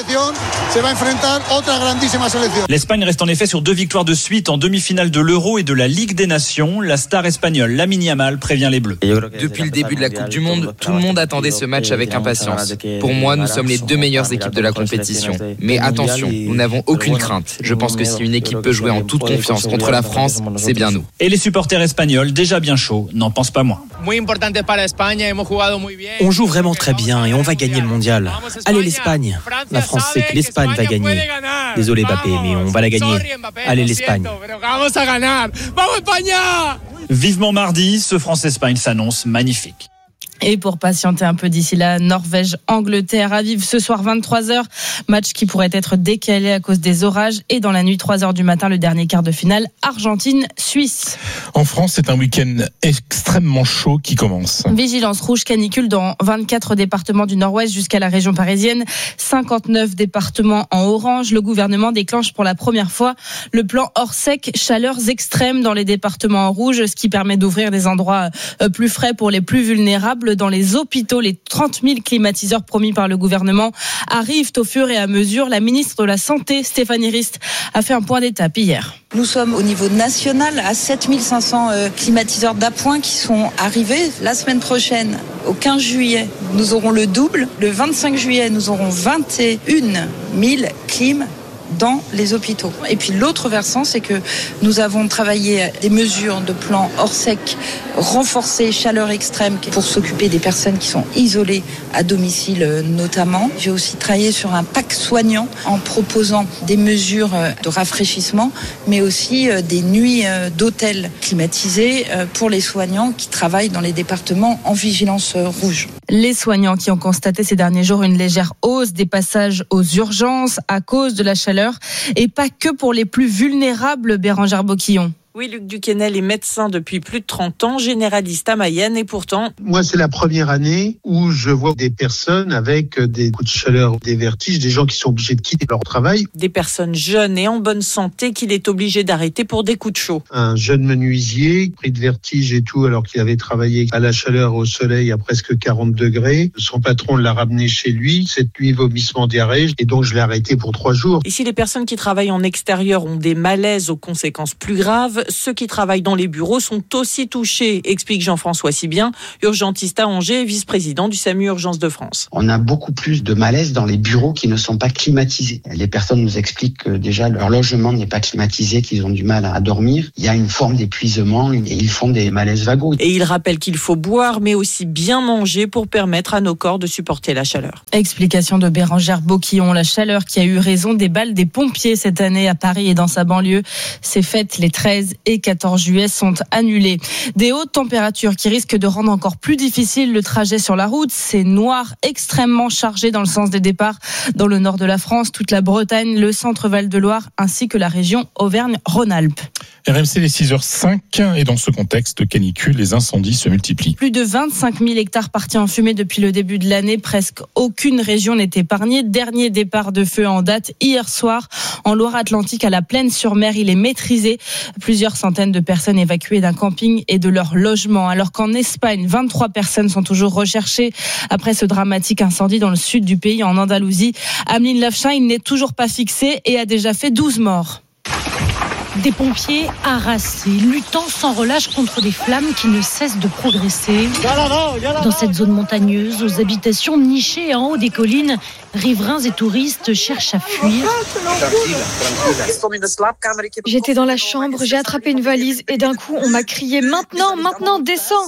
L'Espagne reste en effet sur deux victoires de suite en demi-finale de l'Euro et de la Ligue des Nations. La star espagnole Lamine Yamal prévient les Bleus. Depuis le début de la Coupe du Monde, tout le monde attendait ce match avec impatience. Pour moi, nous sommes les deux meilleures équipes de la compétition. Mais attention, nous n'avons aucune crainte. Je pense que si une équipe peut jouer en toute confiance contre la France, c'est bien nous. Et les supporters espagnols, déjà bien chauds, n'en pensent pas moins. On joue vraiment très bien et on va gagner le mondial. Allez l'Espagne. La France sait que l'Espagne va gagner. Désolé Mbappé, mais on va la gagner. Allez l'Espagne. Vivement mardi, ce France-Espagne s'annonce magnifique. Et pour patienter un peu d'ici là, Norvège-Angleterre à vivre ce soir vingt-trois heures. Match qui pourrait être décalé à cause des orages. Et dans la nuit, trois heures du matin, le dernier quart de finale, Argentine-Suisse. En France, c'est un week-end extrêmement chaud qui commence. Vigilance rouge canicule dans vingt-quatre départements du nord-ouest jusqu'à la région parisienne. cinquante-neuf départements en orange. Le gouvernement déclenche pour la première fois le plan hors sec chaleurs extrêmes dans les départements en rouge, ce qui permet d'ouvrir des endroits plus frais pour les plus vulnérables. Dans les hôpitaux, les trente mille climatiseurs promis par le gouvernement arrivent au fur et à mesure. La ministre de la Santé, Stéphanie Rist, a fait un point d'étape hier. Nous sommes au niveau national à sept mille cinq cents climatiseurs d'appoint qui sont arrivés. La semaine prochaine, au quinze juillet, nous aurons le double. Le vingt-cinq juillet, nous aurons vingt et une mille clims dans les hôpitaux. Et puis l'autre versant, c'est que nous avons travaillé des mesures de plan hors sec renforcées, chaleur extrême, pour s'occuper des personnes qui sont isolées à domicile notamment. J'ai aussi travaillé sur un pack soignant en proposant des mesures de rafraîchissement, mais aussi des nuits d'hôtel climatisées pour les soignants qui travaillent dans les départements en vigilance rouge. Les soignants qui ont constaté ces derniers jours une légère hausse des passages aux urgences à cause de la chaleur, et pas que pour les plus vulnérables, Bérangère Boquillon. Oui, Luc Duquesnel est médecin depuis plus de trente ans, généraliste à Mayenne, et pourtant... Moi, c'est la première année où je vois des personnes avec des coups de chaleur, des vertiges, des gens qui sont obligés de quitter leur travail. Des personnes jeunes et en bonne santé qu'il est obligé d'arrêter pour des coups de chaud. Un jeune menuisier, pris de vertige et tout, alors qu'il avait travaillé à la chaleur, au soleil, à presque quarante degrés. Son patron l'a ramené chez lui, cette nuit, vomissement, diarrhée, et donc je l'ai arrêté pour trois jours. Et si les personnes qui travaillent en extérieur ont des malaises aux conséquences plus graves, ceux qui travaillent dans les bureaux sont aussi touchés, explique Jean-François Sibien, urgentiste à Angers et vice-président du SAMU Urgence de France. On a beaucoup plus de malaise dans les bureaux qui ne sont pas climatisés. Les personnes nous expliquent que déjà leur logement n'est pas climatisé, qu'ils ont du mal à dormir. Il y a une forme d'épuisement et ils font des malaises vagos. Et il rappelle qu'il faut boire mais aussi bien manger pour permettre à nos corps de supporter la chaleur. Explication de Bérangère Boquillon. La chaleur qui a eu raison des balles des pompiers cette année à Paris et dans sa banlieue. Ces fêtes les treize et quatorze juillet sont annulées. Des hautes températures qui risquent de rendre encore plus difficile le trajet sur la route. C'est noir, extrêmement chargé dans le sens des départs dans le nord de la France, toute la Bretagne, le centre Val-de-Loire ainsi que la région Auvergne-Rhône-Alpes. R M C, les six heures cinq, et dans ce contexte de canicule, les incendies se multiplient. Plus de vingt-cinq mille hectares partis en fumée depuis le début de l'année. Presque aucune région n'est épargnée. Dernier départ de feu en date hier soir en Loire-Atlantique à la Plaine-sur-Mer. Il est maîtrisé. Plusieurs centaines de personnes évacuées d'un camping et de leur logement. Alors qu'en Espagne, vingt-trois personnes sont toujours recherchées après ce dramatique incendie dans le sud du pays, en Andalousie. Ameline Lafchin, il n'est toujours pas fixé et a déjà fait douze morts. Des pompiers harassés, luttant sans relâche contre des flammes qui ne cessent de progresser. Dans cette zone montagneuse, aux habitations nichées en haut des collines, riverains et touristes cherchent à fuir. J'étais dans la chambre, j'ai attrapé une valise et d'un coup on m'a crié « Maintenant, maintenant, descends !»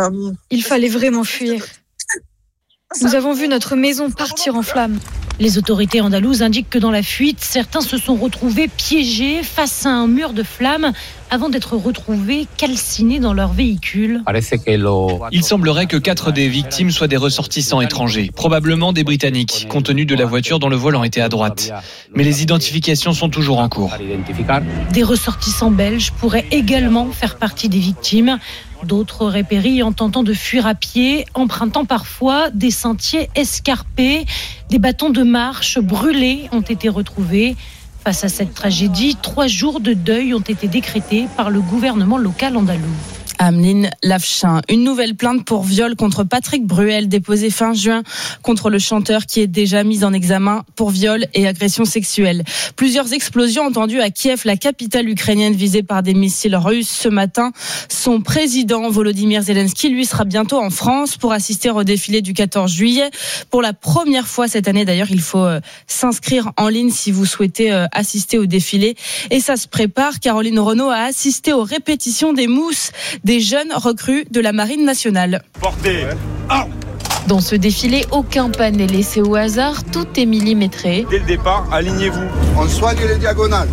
Il fallait vraiment fuir. Nous avons vu notre maison partir en flammes. Les autorités andalouses indiquent que dans la fuite, certains se sont retrouvés piégés face à un mur de flammes avant d'être retrouvés calcinés dans leur véhicule. Il semblerait que quatre des victimes soient des ressortissants étrangers, probablement des Britanniques, compte tenu de la voiture dont le volant était à droite. Mais les identifications sont toujours en cours. Des ressortissants belges pourraient également faire partie des victimes. D'autres auraient péri en tentant de fuir à pied, empruntant parfois des sentiers escarpés. Des bâtons de marche brûlés ont été retrouvés. Face à cette tragédie, trois jours de deuil ont été décrétés par le gouvernement local andalou. Ameline Lafchin. Une nouvelle plainte pour viol contre Patrick Bruel déposée fin juin contre le chanteur qui est déjà mis en examen pour viol et agression sexuelle. Plusieurs explosions entendues à Kiev, la capitale ukrainienne visée par des missiles russes ce matin. Son président Volodymyr Zelensky, lui, sera bientôt en France pour assister au défilé du quatorze juillet. Pour la première fois cette année, d'ailleurs, il faut euh, s'inscrire en ligne si vous souhaitez euh, assister au défilé. Et ça se prépare. Caroline Renaud a assisté aux répétitions des mousses des jeunes recrues de la Marine nationale. Portez. Ah. Dans ce défilé, aucun pas n'est laissé au hasard, tout est millimétré. Dès le départ, alignez-vous. On soigne les diagonales.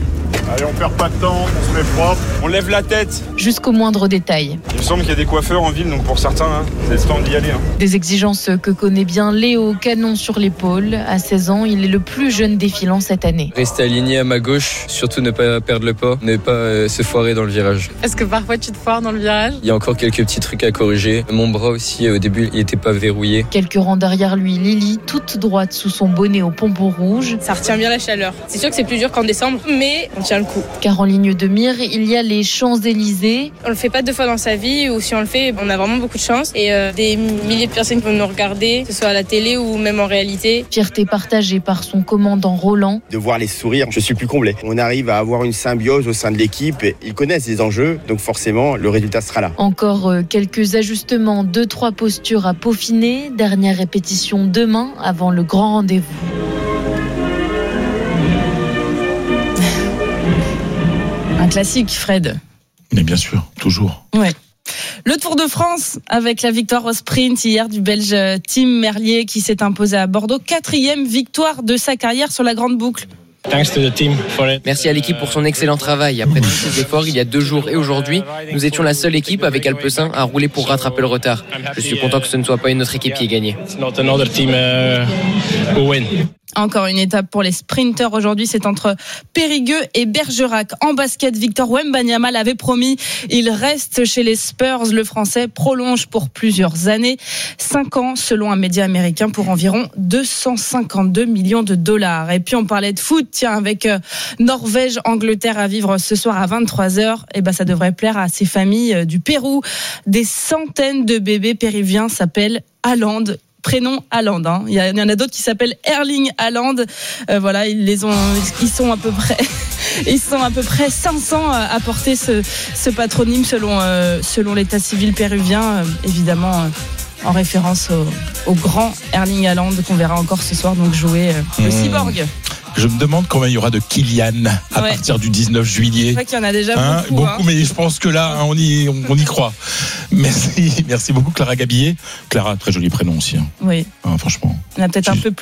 Allez, on perd pas de temps, on se met propre, on lève la tête. Jusqu'au moindre détail. Il me semble qu'il y a des coiffeurs en ville, donc pour certains, hein, c'est le temps d'y aller. Hein. Des exigences que connaît bien Léo, canon sur l'épaule. À seize ans, il est le plus jeune défilant cette année. Rester aligné à ma gauche, surtout ne pas perdre le pas, ne pas euh, se foirer dans le virage. Est-ce que parfois tu te foires dans le virage ? Il y a encore quelques petits trucs à corriger. Mon bras aussi, au début, il n'était pas verrouillé. Quelques rangs derrière lui, Lily, toute droite sous son bonnet au pompon rouge. Ça retient bien la chaleur. C'est sûr que c'est plus dur qu'en décembre, mais on tient le coup. Car en ligne de mire, il y a les Champs-Élysées. On le fait pas deux fois dans sa vie, ou si on le fait, on a vraiment beaucoup de chance. Et euh, des milliers de personnes qui vont nous regarder, que ce soit à la télé ou même en réalité. Fierté partagée par son commandant Roland. De voir les sourires, je suis plus comblé. On arrive à avoir une symbiose au sein de l'équipe. Ils connaissent les enjeux, donc forcément, le résultat sera là. Encore quelques ajustements, deux, trois postures à peaufiner. Dernière répétition demain avant le grand rendez-vous. Un classique, Fred. Mais bien sûr, toujours. Ouais. Le Tour de France avec la victoire au sprint hier du Belge Tim Merlier qui s'est imposé à Bordeaux. Quatrième victoire de sa carrière sur la grande boucle. Merci à l'équipe pour son excellent travail. Après tous ces efforts, il y a deux jours et aujourd'hui, nous étions la seule équipe avec Alpecin à rouler pour rattraper le retard. Je suis content que ce ne soit pas une autre équipe qui ait gagné. Encore une étape pour les sprinteurs aujourd'hui, c'est entre Périgueux et Bergerac. En basket, Victor Wembanyama l'avait promis, il reste chez les Spurs. Le Français prolonge pour plusieurs années, cinq ans selon un média américain pour environ deux cent cinquante-deux millions de dollars. Et puis on parlait de foot, tiens, avec Norvège, Angleterre à vivre ce soir à vingt-trois heures. Et ben ça devrait plaire à ces familles du Pérou. Des centaines de bébés péruviens s'appellent Haaland. Prénom Haaland, hein. Il y en a d'autres qui s'appellent Erling Haaland. Euh, voilà, ils les ont, ils sont à peu près, ils sont à peu près cinq cents à porter ce, ce patronyme selon euh, selon l'état civil péruvien, euh, évidemment euh, en référence au, au grand Erling Haaland qu'on verra encore ce soir donc jouer euh, le mmh. cyborg. Je me demande combien il y aura de Kylian à ouais. partir du dix-neuf juillet. C'est vrai qu'il y en a déjà hein, beaucoup. Beaucoup, hein. mais je pense que là, on y, on y croit. Merci, merci beaucoup Clara Gabillet. Clara, très joli prénom aussi. Hein. Oui. Hein, franchement. Il y en a peut-être un peu plus.